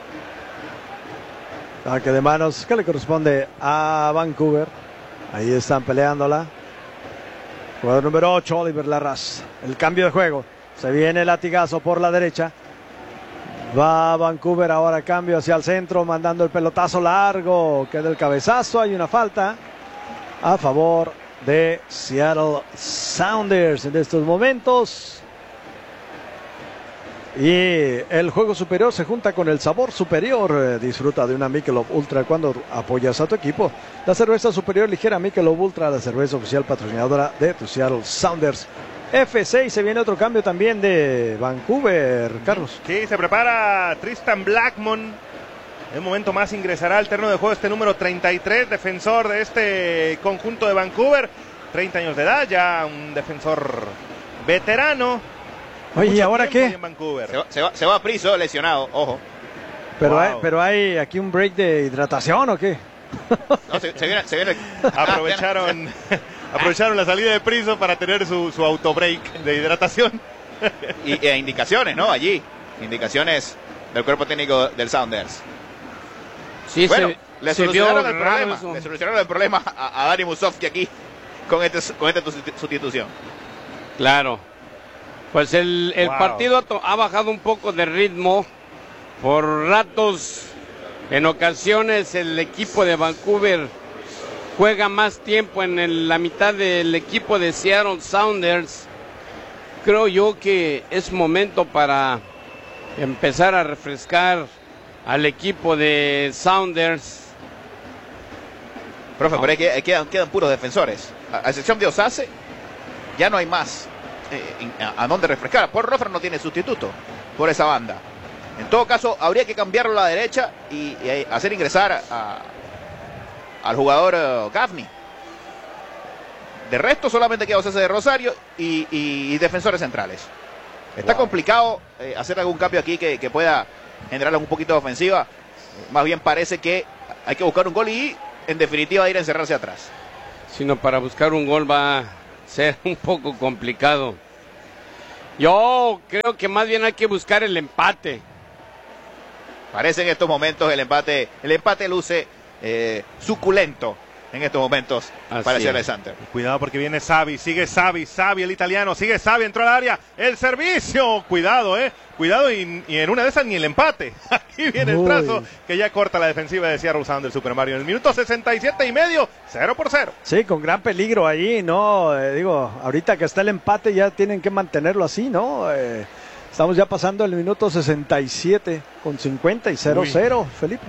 Saque de manos que le corresponde a Vancouver. Ahí están peleándola. Jugador número ocho, Oliver Larraz. El cambio de juego. Se viene el latigazo por la derecha. Va Vancouver ahora, cambio hacia el centro, mandando el pelotazo largo. Queda el cabezazo. Hay una falta a favor de Seattle Sounders en estos momentos. Y el juego superior se junta con el sabor superior. Eh, disfruta de una Michelob Ultra cuando apoyas a tu equipo. La cerveza superior ligera Michelob Ultra, la cerveza oficial patrocinadora de tu Seattle Sounders F C. Y se viene otro cambio también de Vancouver, Carlos. Sí, se prepara Tristan Blackmon. En un momento más ingresará al terreno de juego este número treinta y tres, defensor de este conjunto de Vancouver. treinta años de edad, ya un defensor veterano. Oye, ¿y ahora qué? Se va, se, va, se va a Priso, lesionado, ojo. Pero, wow. hay, pero hay aquí un break de hidratación, ¿o qué? No, se, se viene, se viene. Aprovecharon, aprovecharon la salida de Priso para tener su, su autobreak de hidratación. Y e indicaciones, ¿no? Allí, indicaciones del cuerpo técnico del Sounders. Sí, bueno, se, le, se solucionaron el raro, problema, eso. le solucionaron el problema a, a Danny Musovski aquí con, este, con esta sustitución. Claro. Pues el, el wow. partido ha, ha bajado un poco de ritmo. Por ratos, en ocasiones, el equipo de Vancouver juega más tiempo en el, la mitad del equipo de Seattle Sounders. Creo yo que es momento para empezar a refrescar al equipo de Sounders. Profe, pero que, quedan, quedan puros defensores. A, a excepción de Osase, ya no hay más eh, a, a dónde refrescar. Paul Rothman no tiene sustituto por esa banda. En todo caso, habría que cambiarlo a la derecha y, y hacer ingresar a, a, al jugador uh, Gaffney. De resto, solamente queda Osase de Rosario y, y, y defensores centrales. Está wow. complicado eh, hacer algún cambio aquí que, que pueda generar un poquito de ofensiva. Más bien parece que hay que buscar un gol y, en definitiva, ir a encerrarse atrás. Sino para buscar un gol va ser un poco complicado. Yo creo que más bien hay que buscar el empate. Parece en estos momentos el empate, el empate luce eh, suculento en estos momentos Así para es. Seattle Sanders. Cuidado porque viene Xavi, sigue Xavi, Xavi el italiano, sigue Xavi, entró al área, el servicio, cuidado, eh, cuidado y, y en una de esas ni el empate. Aquí viene Uy. el trazo que ya corta la defensiva de Seattle Sounders, Super Mario, en el minuto sesenta y siete y medio, cero por cero. Sí, con gran peligro ahí, ¿no? Eh, digo, ahorita que está el empate ya tienen que mantenerlo así, ¿no? Eh, estamos ya pasando el minuto sesenta y siete con cincuenta y cero cero, Felipe.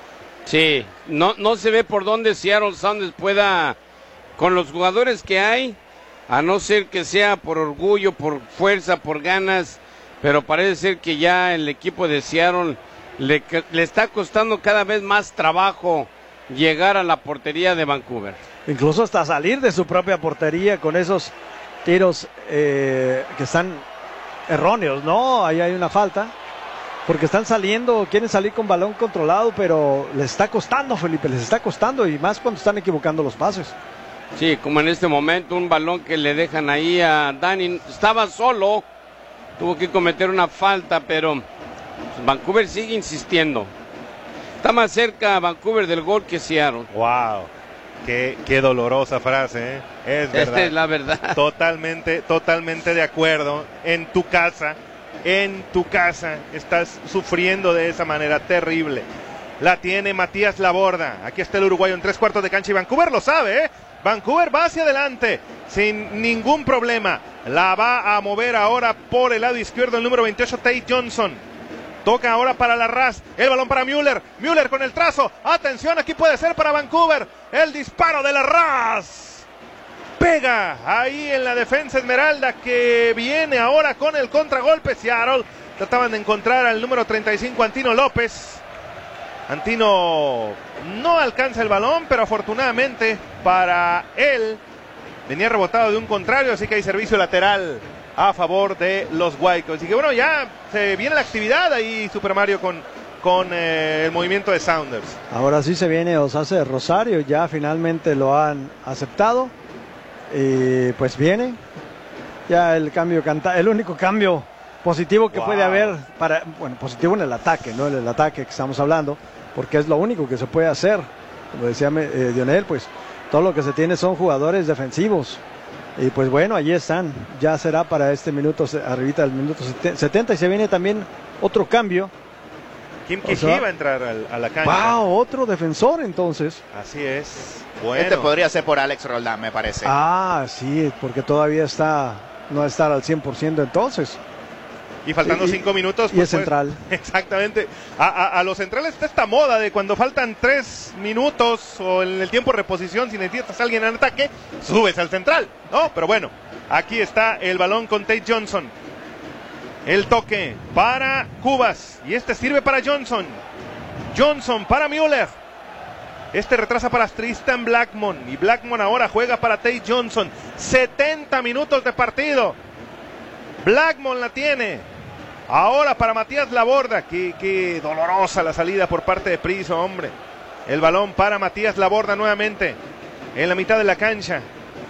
Sí, no, no se ve por dónde Seattle Sounders pueda, con los jugadores que hay, a no ser que sea por orgullo, por fuerza, por ganas, pero parece ser que ya el equipo de Seattle le, le está costando cada vez más trabajo llegar a la portería de Vancouver. Incluso hasta salir de su propia portería con esos tiros eh, que están erróneos, ¿no? Ahí hay una falta. Porque están saliendo, quieren salir con balón controlado, pero les está costando, Felipe, les está costando, y más cuando están equivocando los pases. Sí, como en este momento, un balón que le dejan ahí a Dani, estaba solo, tuvo que cometer una falta, pero Vancouver sigue insistiendo. Está más cerca Vancouver del gol que Seattle. Wow, qué, qué dolorosa frase, ¿eh? Es verdad. Esta es la verdad. Totalmente, totalmente de acuerdo. En tu casa, en tu casa, estás sufriendo de esa manera terrible. La tiene Matías Laborda. Aquí está el uruguayo en tres cuartos de cancha y Vancouver lo sabe, ¿eh? Vancouver va hacia adelante sin ningún problema. La va a mover ahora por el lado izquierdo el número veintiocho, Tate Johnson. Toca ahora para Larraz, el balón para Müller, Müller con el trazo, atención, aquí puede ser para Vancouver, el disparo de Larraz. Pega ahí en la defensa Esmeralda que viene ahora con el contragolpe. Seattle trataban de encontrar al número treinta y cinco, Antino López. Antino no alcanza el balón, pero afortunadamente para él venía rebotado de un contrario, así que hay servicio lateral a favor de los Whitecaps. Así que bueno, ya se viene la actividad ahí, Super Mario, con, con eh, el movimiento de Sounders. Ahora sí se viene Osase Rosario, ya finalmente lo han aceptado. Y pues viene ya el cambio canta, el único cambio positivo que wow. puede haber para, bueno, positivo en el ataque, no en el ataque que estamos hablando, porque es lo único que se puede hacer. Como decía eh, Dionel, pues todo lo que se tiene son jugadores defensivos. Y pues bueno, allí están. Ya será para este minuto, arribita del minuto setenta, y se viene también otro cambio. Kim Kiji va a entrar a la cancha. Wow, otro defensor entonces. Así es. Bueno. Este podría ser por Alex Roldán, me parece. Ah, sí, porque todavía está, no está al cien por ciento entonces. Y faltando sí, cinco minutos. Y pues, es central. Pues, exactamente. A, a, a los centrales está esta moda de cuando faltan tres minutos o en el tiempo de reposición, si necesitas a alguien en ataque, subes al central, ¿no? Pero bueno, aquí está el balón con Tate Johnson. El toque para Cubas. Y este sirve para Johnson. Johnson para Müller. Este retrasa para Tristan Blackmon. Y Blackmon ahora juega para Tate Johnson. setenta minutos de partido. Blackmon la tiene. Ahora para Matías Laborda. Qué, qué dolorosa la salida por parte de Priso, hombre. El balón para Matías Laborda nuevamente. En la mitad de la cancha.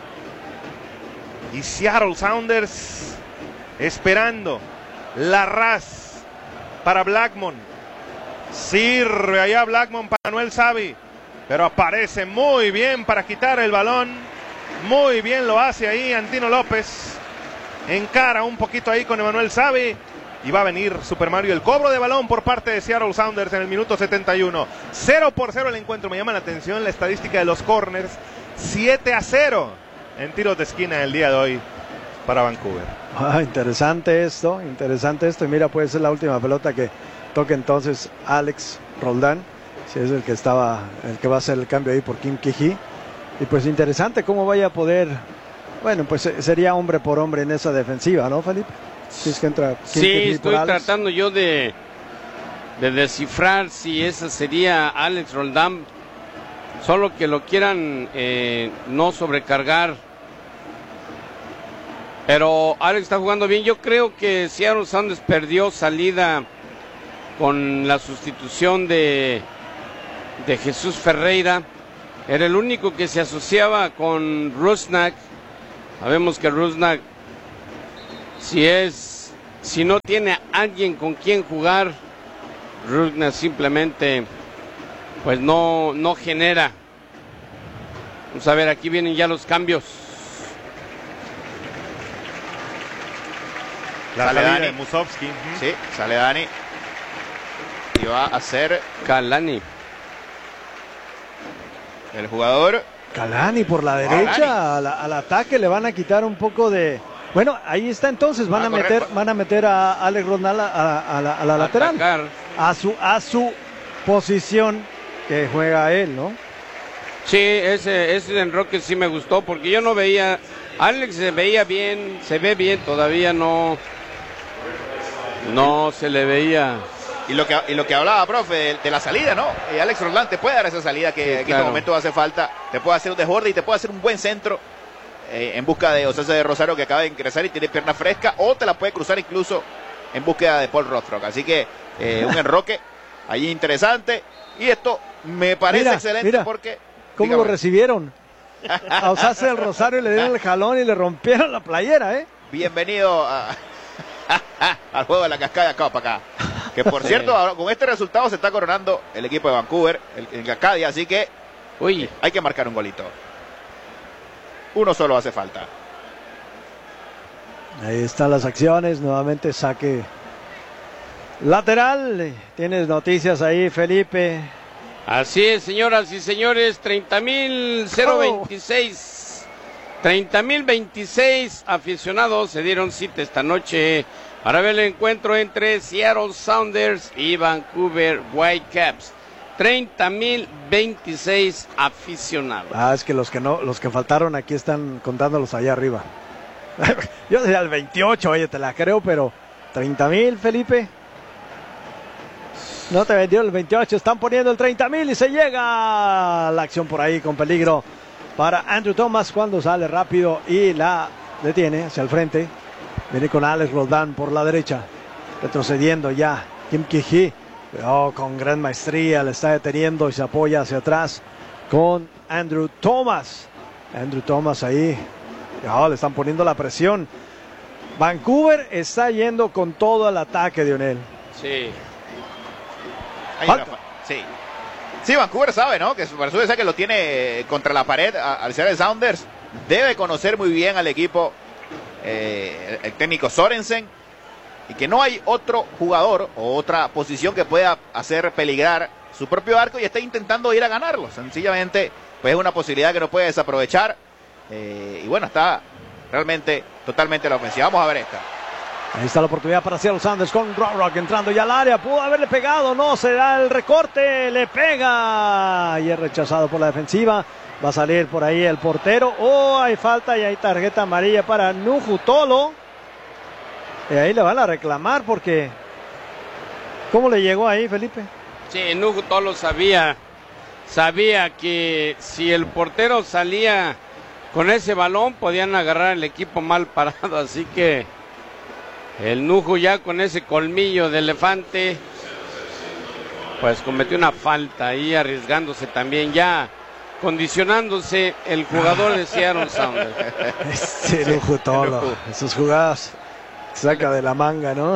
Y Seattle Sounders esperando. Larraz para Blackmon. Sirve allá Blackmon para Noel Xavi. Pero aparece muy bien para quitar el balón. Muy bien lo hace ahí Antino López. Encara un poquito ahí con Emanuel Xavi. Y va a venir Super Mario el cobro de balón por parte de Seattle Sounders en el minuto setenta y uno. cero por cero el encuentro. Me llama la atención la estadística de los corners. siete a cero en tiros de esquina el día de hoy para Vancouver. Ah, interesante esto, interesante esto. Y mira, puede ser la última pelota que toque entonces Alex Roldán. Si es el que estaba, el que va a hacer el cambio ahí por Kim Kiji. Y pues interesante cómo vaya a poder, bueno, pues sería hombre por hombre en esa defensiva, ¿no, Felipe? Si es que entra Kim sí, Kiji estoy por Alex. tratando yo de, de descifrar si esa sería Alex Roldán, solo que lo quieran eh, no sobrecargar. Pero Alex está jugando bien. Yo creo que Seattle Sounders perdió salida con la sustitución de de Jesús Ferreira. Era el único que se asociaba con Rusnak, Sabemos que Rusnak, si es, si no tiene a alguien con quien jugar, Rusnak simplemente, pues no, no genera. Vamos a ver, aquí vienen ya los cambios. La sale salida Dani. de Musovski. Sí, sale Dani. Y va a ser Kalani. El jugador. Kalani por la derecha, al, al ataque le van a quitar un poco de... Bueno, ahí está entonces, van Va a, a correr, meter, va- van a meter a Alex Rodnal a, a- a la, a la lateral. Atacar. A su, a su posición que juega él, ¿no? Sí, ese, ese enroque sí me gustó porque yo no veía, Alex se veía bien, se ve bien, todavía no, no se le veía. Y lo que, y lo que hablaba, profe, de, de la salida, ¿no? Y Alex Roldán te puede dar esa salida que, Sí, que en claro. este momento hace falta. Te puede hacer un desborde y te puede hacer un buen centro eh, en busca de Ocesa de Rosario, que acaba de ingresar y tiene pierna fresca, o te la puede cruzar incluso en búsqueda de Paul Rothrock. Así que eh, un enroque allí interesante. Y esto me parece Mira, excelente mira. porque... ¿Cómo dígame. lo recibieron? A Osase del Rosario le dieron el jalón y le rompieron la playera, ¿eh? Bienvenido a- al juego de la Cascadia Cup acá. Que por cierto, ahora, con este resultado se está coronando el equipo de Vancouver, el, el Cascadia, así que Uy, hay que marcar un golito. Uno solo hace falta. Ahí están las acciones, nuevamente saque lateral. Tienes noticias ahí, Felipe. así es, señoras y señores, treinta mil veintiséis, treinta mil veintiséis aficionados se dieron cita esta noche para ver el encuentro entre Seattle Sounders y Vancouver Whitecaps. treinta mil veintiséis aficionados. Ah, es que los que no, los que faltaron aquí están contándolos allá arriba. Yo decía el veintiocho, oye, te la creo, pero treinta mil, Felipe. No te vendió el veintiocho, están poniendo el treinta mil y se llega la acción por ahí con peligro para Andrew Thomas cuando sale rápido y la detiene hacia el frente. Viene con Alex Roldán por la derecha, retrocediendo ya Kim Ki-hee, pero con gran maestría le está deteniendo y se apoya hacia atrás con Andrew Thomas. Andrew Thomas ahí, oh, le están poniendo la presión. Vancouver está yendo con todo el ataque de Onel. Sí. Hay Falta. una fa- sí. Sí, Vancouver sabe, ¿no? Que su persona sabe que lo tiene contra la pared a- al Seattle Sounders. Debe conocer muy bien al equipo eh, el, el técnico Sorensen. Y que no hay otro jugador o otra posición que pueda hacer peligrar su propio arco y está intentando ir a ganarlo. Sencillamente, pues es una posibilidad que no puede desaprovechar. Eh, y bueno, está realmente totalmente a la ofensiva. Vamos a ver esta. Ahí está la oportunidad para Seattle Sounders con Rock entrando ya al área. Pudo haberle pegado, no, se da el recorte, le pega y es rechazado por la defensiva. Va a salir por ahí el portero. Oh, hay falta y hay tarjeta amarilla para Nuhu Tolo. Y ahí le van a reclamar porque... ¿Cómo le llegó ahí, Felipe? Sí, Nuhu Tolo sabía, sabía que si el portero salía con ese balón podían agarrar el equipo mal parado, así que el Nuhu ya con ese colmillo de elefante pues cometió una falta ahí, arriesgándose también ya, condicionándose el jugador de Seattle Sounders. Este Nuhu Tolo, sus jugadas saca de la manga, ¿no?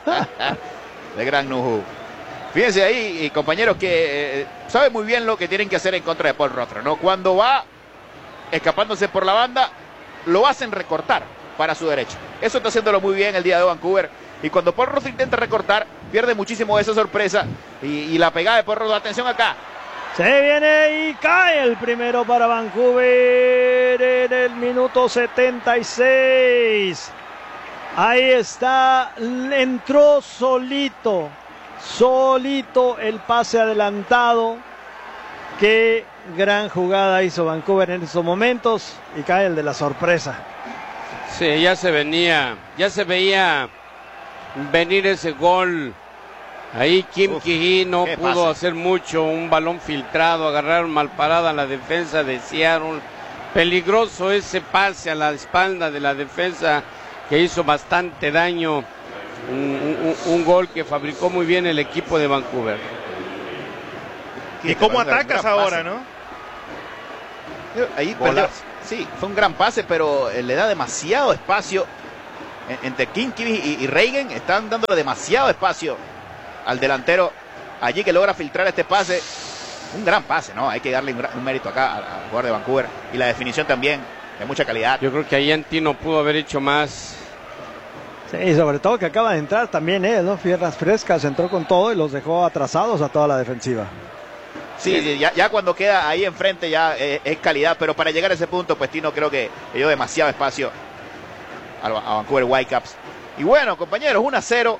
De gran Nuhu. Fíjense ahí, y compañeros, que eh, sabe muy bien lo que tienen que hacer en contra de Paul Rothrock, ¿no? Cuando va escapándose por la banda, lo hacen recortar para su derecha. Eso está haciéndolo muy bien el día de Vancouver. Y cuando Paul Rothrock intenta recortar, pierde muchísimo de esa sorpresa. Y, y la pegada de Paul Rothrock, atención acá. Se viene y cae el primero para Vancouver en el minuto setenta y seis. Ahí está, entró solito, solito el pase adelantado. Qué gran jugada hizo Vancouver en estos momentos y cae el de la sorpresa. Sí, ya se venía, ya se veía venir ese gol. Ahí Kim Ki-hee no pudo pase. hacer mucho, un balón filtrado, agarraron mal parada la defensa de Seattle. Peligroso ese pase a la espalda de la defensa que hizo bastante daño. Un, un, un gol que fabricó muy bien el equipo de Vancouver. ¿Y cómo atacas ahora, no? Ahí perdió, Sí, fue un gran pase, pero eh, le da demasiado espacio. En, entre Kinkivi y, y Reagan están dándole demasiado espacio al delantero allí que logra filtrar este pase. Un gran pase, ¿no? Hay que darle un, un mérito acá al, al jugador de Vancouver. Y la definición también, de mucha calidad. Yo creo que ahí Antino pudo haber hecho más. Sí, sobre todo que acaba de entrar también él, ¿no? Piernas frescas, entró con todo y los dejó atrasados a toda la defensiva. Sí, ya, ya cuando queda ahí enfrente ya eh, es calidad, pero para llegar a ese punto, pues Tino creo que le dio demasiado espacio a, a Vancouver Whitecaps. Y bueno, compañeros, uno a cero.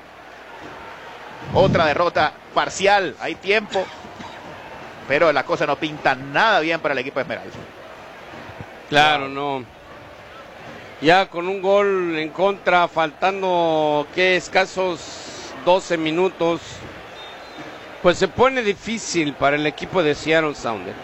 Otra derrota parcial, hay tiempo, pero la cosa no pinta nada bien para el equipo de Esmeralda. Claro, no. Ya con un gol en contra, faltando que escasos doce minutos, pues se pone difícil para el equipo de Seattle Sounders.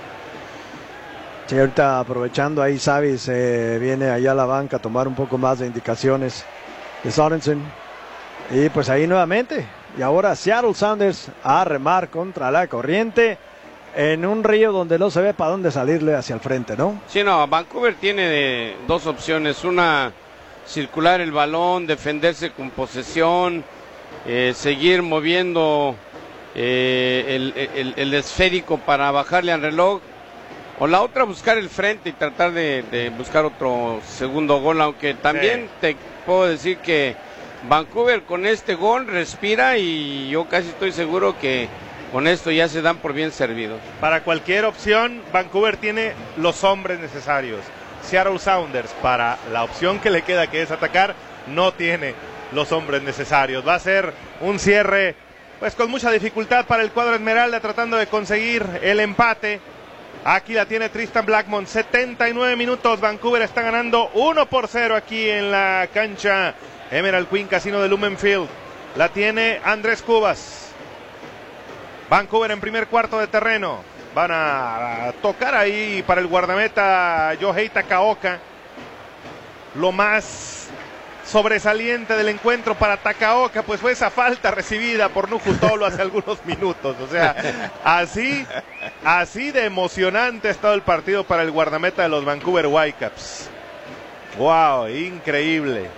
Sí, ahorita aprovechando ahí Xavi se viene allá a la banca a tomar un poco más de indicaciones de Sorensen. Y pues ahí nuevamente, y ahora Seattle Sounders a remar contra la corriente en un río donde no se ve para dónde salirle hacia el frente, ¿no? Sí, no, Vancouver tiene de, dos opciones, una, circular el balón, defenderse con posesión, eh, seguir moviendo eh, el, el, el esférico para bajarle al reloj, o la otra buscar el frente y tratar de, de buscar otro segundo gol, aunque también sí. Te puedo decir que Vancouver con este gol respira y yo casi estoy seguro que con esto ya se dan por bien servidos. Para cualquier opción, Vancouver tiene los hombres necesarios. Seattle Sounders, para la opción que le queda, que es atacar, no tiene los hombres necesarios. Va a ser un cierre pues con mucha dificultad para el cuadro Esmeralda, tratando de conseguir el empate. Aquí la tiene Tristan Blackmon, setenta y nueve minutos, Vancouver está ganando uno por cero aquí en la cancha Emerald Queen Casino de Lumenfield. La tiene Andrés Cubas. Vancouver en primer cuarto de terreno. Van a tocar ahí para el guardameta Yohei Takaoka. Lo más sobresaliente del encuentro para Takaoka pues fue esa falta recibida por Nuhu Tolo hace algunos minutos. O sea, así, así de emocionante ha estado el partido para el guardameta de los Vancouver Whitecaps. Wow, increíble.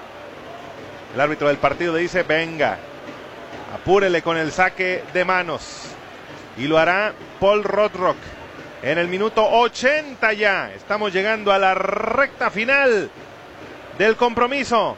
El árbitro del partido dice: venga, apúrele con el saque de manos. Y lo hará Paul Rothrock en el minuto ochenta ya. Estamos llegando a la recta final del compromiso.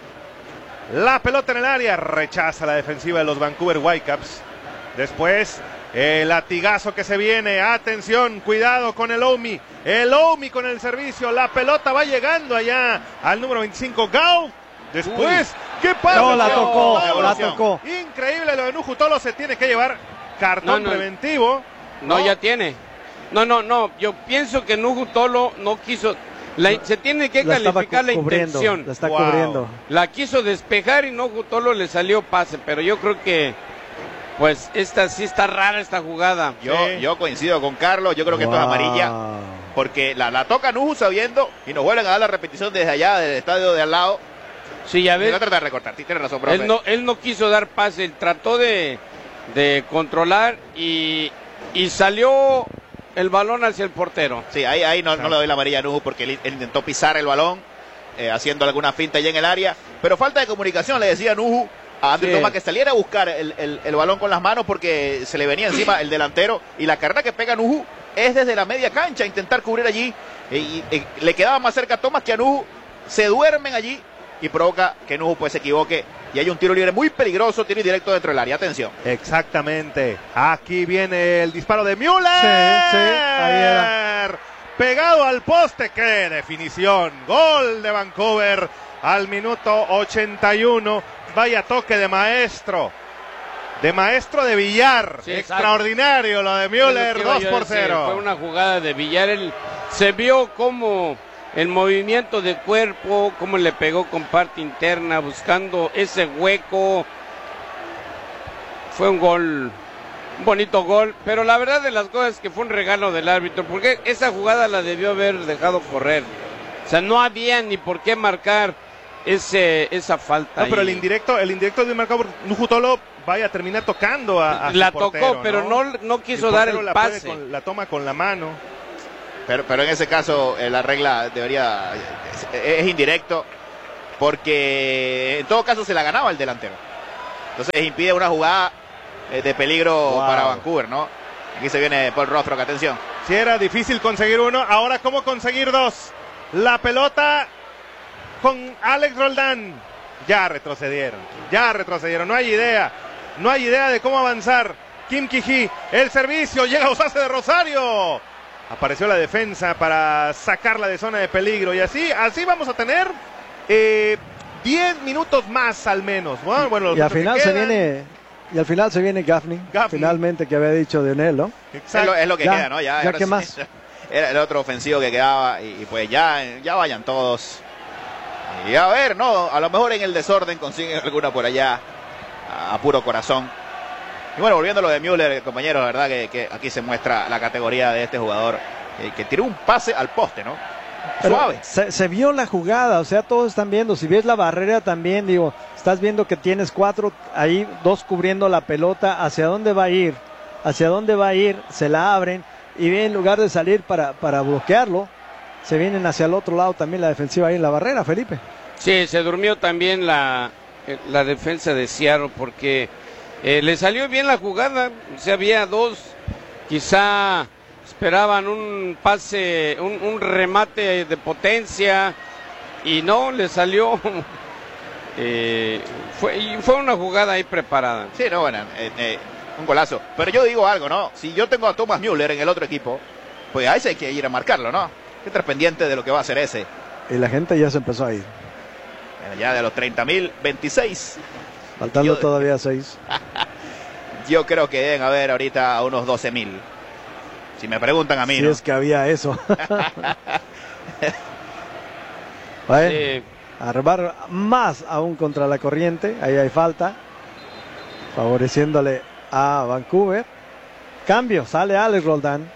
La pelota en el área, rechaza la defensiva de los Vancouver Whitecaps. Después el latigazo que se viene. Atención, cuidado con el Omi. El Omi con el servicio. La pelota va llegando allá al número veinticinco, Gau. Después, Uy. ¿qué pasa? No, la tocó, oh, la tocó. Increíble lo de Nuhu Tolo, se tiene que llevar cartón no, no, preventivo. No, no, ya tiene. No, no, no. Yo pienso que Nuhu Tolo no quiso. La, se tiene que la calificar la intención. La está wow. cubriendo. La quiso despejar y Nuhu Tolo le salió pase. Pero yo creo que, pues, esta sí está rara esta jugada. Yo, sí. yo coincido con Carlos. Yo creo que wow. esto es amarilla. Porque la, la toca Nuhu sabiendo y nos vuelven a dar la repetición desde allá, del estadio de al lado. Sí, ya ves. Va a tratar de recortar. Tiene razón, profe. Él no, él no quiso dar pase. Él trató de. de controlar y, y salió el balón hacia el portero. Sí, ahí, ahí no, no le doy la amarilla a Nuhu porque él, él intentó pisar el balón eh, haciendo alguna finta allá en el área, pero falta de comunicación, le decía Nuhu a Andrew sí. Thomas que saliera a buscar el, el, el balón con las manos porque se le venía encima el delantero y la carrera que pega Nuhu es desde la media cancha, intentar cubrir allí y, y, y le quedaba más cerca a Thomas que a Nuhu, se duermen allí y provoca que Nuhu pues se equivoque y hay un tiro libre muy peligroso, tiro directo dentro del área. Atención. Exactamente. Aquí viene el disparo de Müller. Sí, sí, ahí era. Pegado al poste. ¡Qué definición! Gol de Vancouver al minuto ochenta y uno. Vaya toque de maestro. De maestro de billar. Sí, extraordinario lo de Müller. Lo dos por cero. Fue una jugada de billar. Él se vio como el movimiento de cuerpo, cómo le pegó con parte interna, buscando ese hueco. Fue un gol, un bonito gol, pero la verdad de las cosas es que fue un regalo del árbitro, porque esa jugada la debió haber dejado correr. O sea, no había ni por qué marcar ese esa falta. No, pero el indirecto, el indirecto de marcado por Nuhu Tolo, vaya a terminar tocando a, a la su portero, tocó, pero no, no, no quiso el dar el la pase. Con, la toma con la mano. pero, pero en ese caso eh, la regla debería es, es indirecto, porque en todo caso se la ganaba el delantero. Entonces impide una jugada eh, de peligro wow. para Vancouver, ¿no? Aquí se viene Paul Rothrock, atención. Si era difícil conseguir uno, ahora cómo conseguir dos. La pelota con Alex Roldán. Ya retrocedieron, ya retrocedieron, no hay idea, no hay idea de cómo avanzar. Kim Ki-hee, el servicio, llega a Osase de Rosario. Apareció la defensa para sacarla de zona de peligro y así, así vamos a tener eh, diez minutos más al menos. Bueno, bueno, y al final se viene, y al final se viene Gaffney, Gaffney. finalmente, que había dicho Dionel, ¿no? Exacto. Es, lo, es lo que ya, queda, ¿no? Ya, ya qué más. Era el otro ofensivo que quedaba y, y pues ya, ya vayan todos. Y a ver, no, a lo mejor en el desorden consiguen alguna por allá a, a puro corazón. Y bueno, volviendo a lo de Müller, compañeros, verdad que, que aquí se muestra la categoría de este jugador eh, que tiró un pase al poste, ¿no? Pero suave. Se, se vio la jugada, o sea, todos están viendo. Si ves la barrera también, digo, estás viendo que tienes cuatro ahí, dos cubriendo la pelota. ¿Hacia dónde va a ir? ¿Hacia dónde va a ir? Se la abren y bien, en lugar de salir para, para bloquearlo, se vienen hacia el otro lado también la defensiva ahí en la barrera, Felipe. Sí, se durmió también la, la defensa de Seattle porque eh, le salió bien la jugada. O sea, había dos, quizá esperaban un pase, un, un remate de potencia y no, le salió. eh, fue, y fue una jugada ahí preparada. Sí, no, bueno, eh, eh, un golazo. Pero yo digo algo, ¿no? Si yo tengo a Thomas Müller en el otro equipo, pues a ese hay que ir a marcarlo, ¿no? Que estar pendiente de lo que va a hacer ese. Y la gente ya se empezó a ir. Bueno, ya de los treinta mil, veintiséis. Faltando yo, todavía seis. Yo creo que deben haber ahorita unos doce mil. Si me preguntan a mí, si ¿no? es que había eso. Bueno, sí. A remar más aún contra la corriente. Ahí hay falta. Favoreciéndole a Vancouver. Cambio, sale Alex Roldán.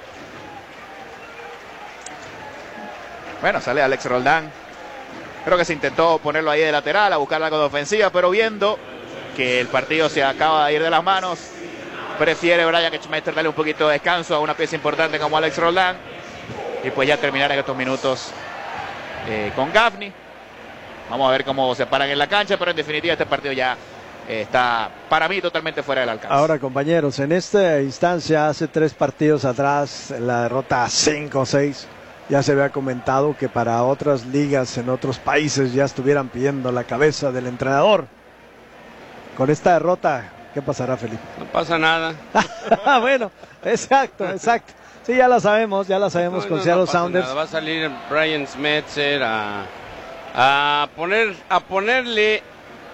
Bueno, sale Alex Roldán. Creo que se intentó ponerlo ahí de lateral, a buscar algo de ofensiva, pero viendo que el partido se acaba de ir de las manos, prefiere Brian Schmeister darle un poquito de descanso a una pieza importante como Alex Roldán. Y pues ya terminar en estos minutos eh, con Gaffney. Vamos a ver cómo se paran en la cancha, pero en definitiva este partido ya eh, está para mí totalmente fuera del alcance. Ahora, compañeros, en esta instancia, hace tres partidos atrás, la derrota cinco seis, ya se había comentado que para otras ligas en otros países ya estuvieran pidiendo la cabeza del entrenador. Con esta derrota, ¿qué pasará, Felipe? No pasa nada. Bueno, exacto, exacto. Sí, ya la sabemos, ya la sabemos no, con no, Seattle no Sounders. Nada. Va a salir Brian Schmetzer a, a, poner, a ponerle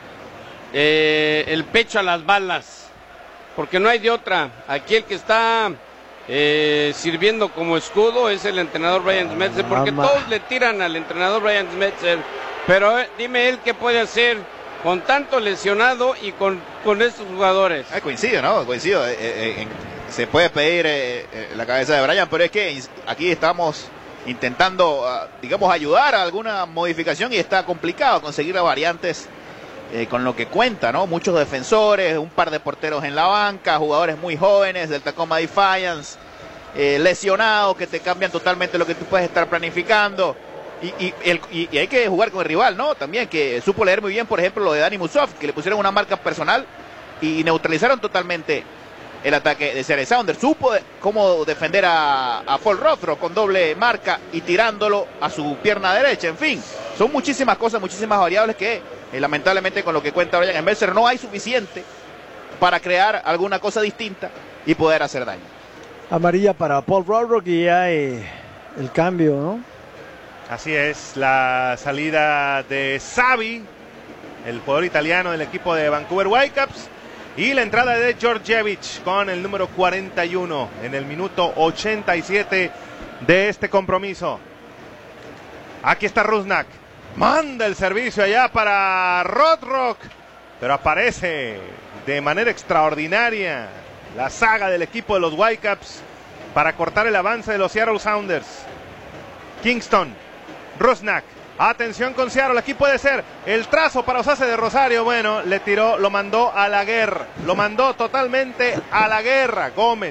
eh, el pecho a las balas, porque no hay de otra. Aquí el que está eh, sirviendo como escudo es el entrenador Brian Schmetzer, porque Mamá. todos le tiran al entrenador Brian Schmetzer, pero eh, dime él qué puede hacer con tanto lesionado y con, con estos jugadores. Ah, coincido, ¿no? Coincido. Eh, eh, en, se puede pedir eh, eh, la cabeza de Brian, pero es que aquí estamos intentando, uh, digamos, ayudar a alguna modificación y está complicado conseguir las variantes eh, con lo que cuenta, ¿no? Muchos defensores, un par de porteros en la banca, jugadores muy jóvenes del Tacoma Defiance, eh, lesionados que te cambian totalmente lo que tú puedes estar planificando. Y, y, el, y, y hay que jugar con el rival, ¿no? También que supo leer muy bien, por ejemplo, lo de Dani Musov, que le pusieron una marca personal y neutralizaron totalmente el ataque de Seattle Sounders. Supo de, cómo defender a, a Paul Rothrock con doble marca y tirándolo a su pierna derecha. En fin, son muchísimas cosas, muchísimas variables que eh, lamentablemente con lo que cuenta Brian Schmetzer no hay suficiente para crear alguna cosa distinta y poder hacer daño. Amarilla para Paul Rothrock y hay el cambio, ¿no? Así es, la salida de Xavi, el jugador italiano del equipo de Vancouver Whitecaps, y la entrada de Georgievich con el número cuarenta y uno en el minuto ochenta y siete de este compromiso. Aquí está Rusnak, manda el servicio allá para Rothrock, pero aparece de manera extraordinaria la saga del equipo de los Whitecaps para cortar el avance de los Seattle Sounders. Kingston, Rusnak, atención con Seattle, aquí puede ser el trazo para Osase de Rosario. Bueno, le tiró, lo mandó a la guerra, lo mandó totalmente a la guerra. Gómez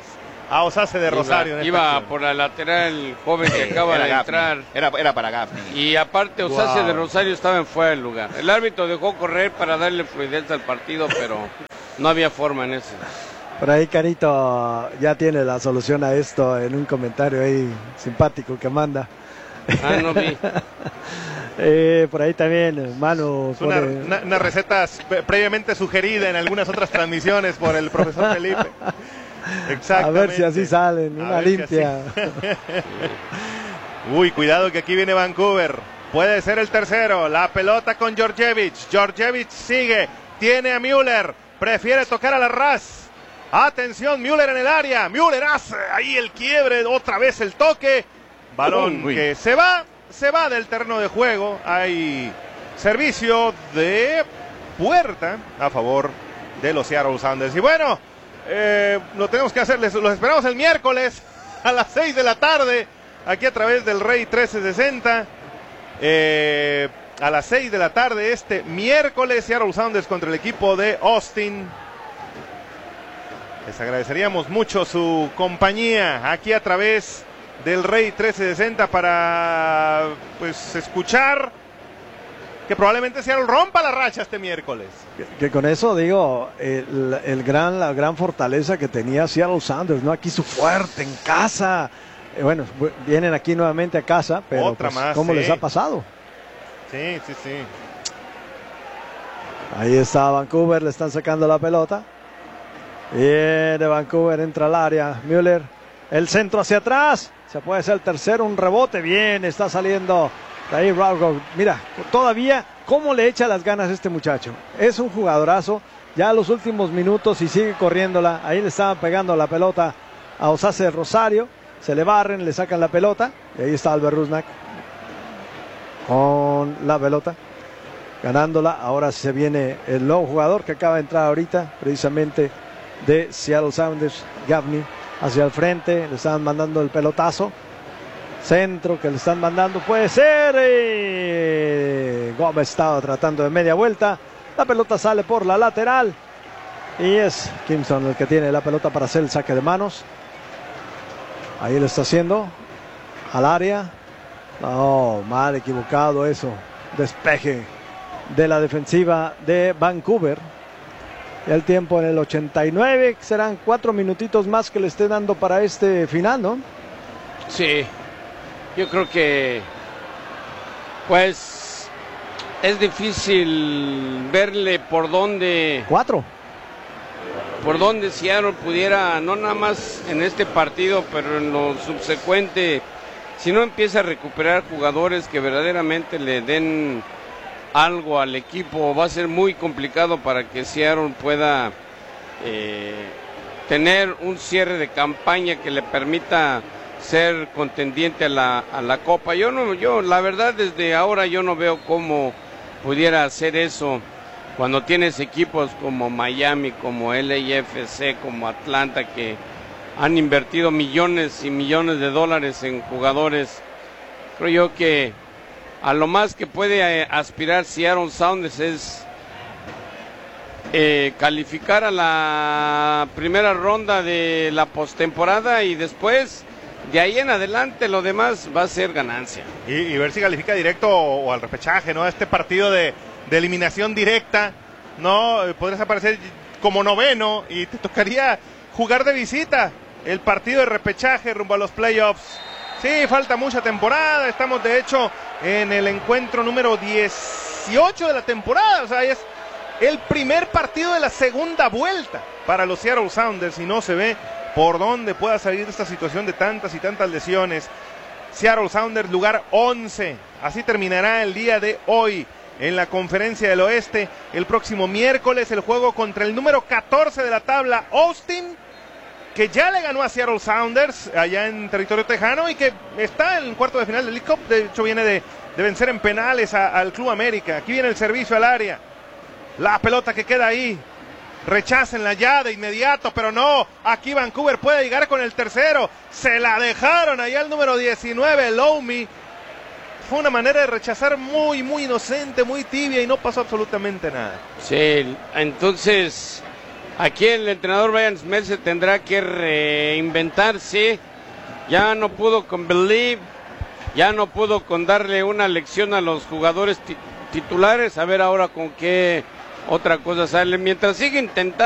a Osase de Rosario. Iba, iba por la lateral joven que acaba de entrar. Era, era para Gaffney. Y aparte Osase Wow. de Rosario estaba en fuera del lugar. El árbitro dejó correr para darle fluidez al partido, pero no había forma en eso. Por ahí Carito ya tiene la solución a esto en un comentario ahí simpático que manda. Ah, no vi. eh, por ahí también, Manu. Es una, pone... una, una receta previamente sugerida en algunas otras transmisiones por el profesor Felipe. Exactamente. A ver si así salen, una limpia. Uy, cuidado que aquí viene Vancouver. Puede ser el tercero. La pelota con Georgievich. Georgievich sigue. Tiene a Müller. Prefiere tocar a la ras. Atención, Müller en el área. Müller hace ahí el quiebre. Otra vez el toque. Balón Uy. que se va. Se va del terreno de juego. Hay servicio de puerta a favor de los Seattle Sounders. Y bueno, eh, lo tenemos que hacer. Les, los esperamos el miércoles a las seis de la tarde. Aquí a través del Rey trece sesenta. Eh, a las seis de la tarde este miércoles. Seattle Sounders contra el equipo de Austin. Les agradeceríamos mucho su compañía aquí a través del Rey trece sesenta para pues escuchar que probablemente Seattle rompa la racha este miércoles. Que, que con eso digo, el, el gran, la gran fortaleza que tenía Seattle Sounders, ¿no? Aquí su fuerte en casa. Eh, bueno, vienen aquí nuevamente a casa, pero Otra pues, más, ¿cómo sí. les ha pasado? Sí, sí, sí. Ahí está Vancouver, le están sacando la pelota. Viene Vancouver, entra al área. Müller, el centro hacia atrás. Se puede ser el tercero, un rebote. Bien, está saliendo de ahí Raugo. Mira, todavía, ¿cómo le echa las ganas a este muchacho? Es un jugadorazo. Ya los últimos minutos y sigue corriéndola. Ahí le estaban pegando la pelota a Osase de Rosario. Se le barren, le sacan la pelota. Y ahí está Albert Rusnak con la pelota, ganándola. Ahora se viene el nuevo jugador que acaba de entrar ahorita, precisamente de Seattle Sounders, Gaffney, hacia el frente. Le están mandando el pelotazo. Centro que le están mandando, puede ser. Y Gómez estaba tratando de media vuelta. La pelota sale por la lateral. Y es Kimpson el que tiene la pelota para hacer el saque de manos. Ahí lo está haciendo. Al área. No, mal equivocado eso. Despeje de la defensiva de Vancouver. Y el tiempo en el ochenta y nueve. Serán cuatro minutitos más que le esté dando para este final, ¿no? Sí. Yo creo que pues es difícil verle por dónde. Cuatro. Por dónde Seattle pudiera, no nada más en este partido, pero en lo subsecuente, si no empieza a recuperar jugadores que verdaderamente le den algo al equipo, va a ser muy complicado para que Seattle pueda eh, tener un cierre de campaña que le permita ser contendiente a la, a la Copa. Yo no, yo la verdad desde ahora yo no veo cómo pudiera hacer eso cuando tienes equipos como Miami, como L A F C, como Atlanta, que han invertido millones y millones de dólares en jugadores. Creo yo que a lo más que puede eh, aspirar Seattle Sounders es eh, calificar a la primera ronda de la postemporada y después de ahí en adelante lo demás va a ser ganancia. Y, y ver si califica directo o, o al repechaje, ¿no? Este partido de, de eliminación directa, ¿no? Podrías aparecer como noveno y te tocaría jugar de visita el partido de repechaje rumbo a los playoffs. Sí, falta mucha temporada, estamos de hecho en el encuentro número dieciocho de la temporada, o sea, es el primer partido de la segunda vuelta para los Seattle Sounders y no se ve por dónde pueda salir esta situación de tantas y tantas lesiones. Seattle Sounders, lugar once, así terminará el día de hoy en la Conferencia del Oeste. El próximo miércoles el juego contra el número catorce de la tabla, Austin, que ya le ganó a Seattle Sounders allá en territorio tejano y que está en el cuarto de final del League Cup. De hecho viene de, de vencer en penales a, al Club América. Aquí viene el servicio al área, la pelota que queda ahí, rechácenla ya de inmediato, pero no, aquí Vancouver puede llegar con el tercero, se la dejaron allá el número diecinueve, Lomi. Fue una manera de rechazar muy, muy inocente, muy tibia y no pasó absolutamente nada. Sí, entonces aquí el entrenador Brian Smith se tendrá que reinventarse. Ya no pudo con Believe, ya no pudo con darle una lección a los jugadores ti- titulares. A ver ahora con qué otra cosa sale. Mientras sigue intentando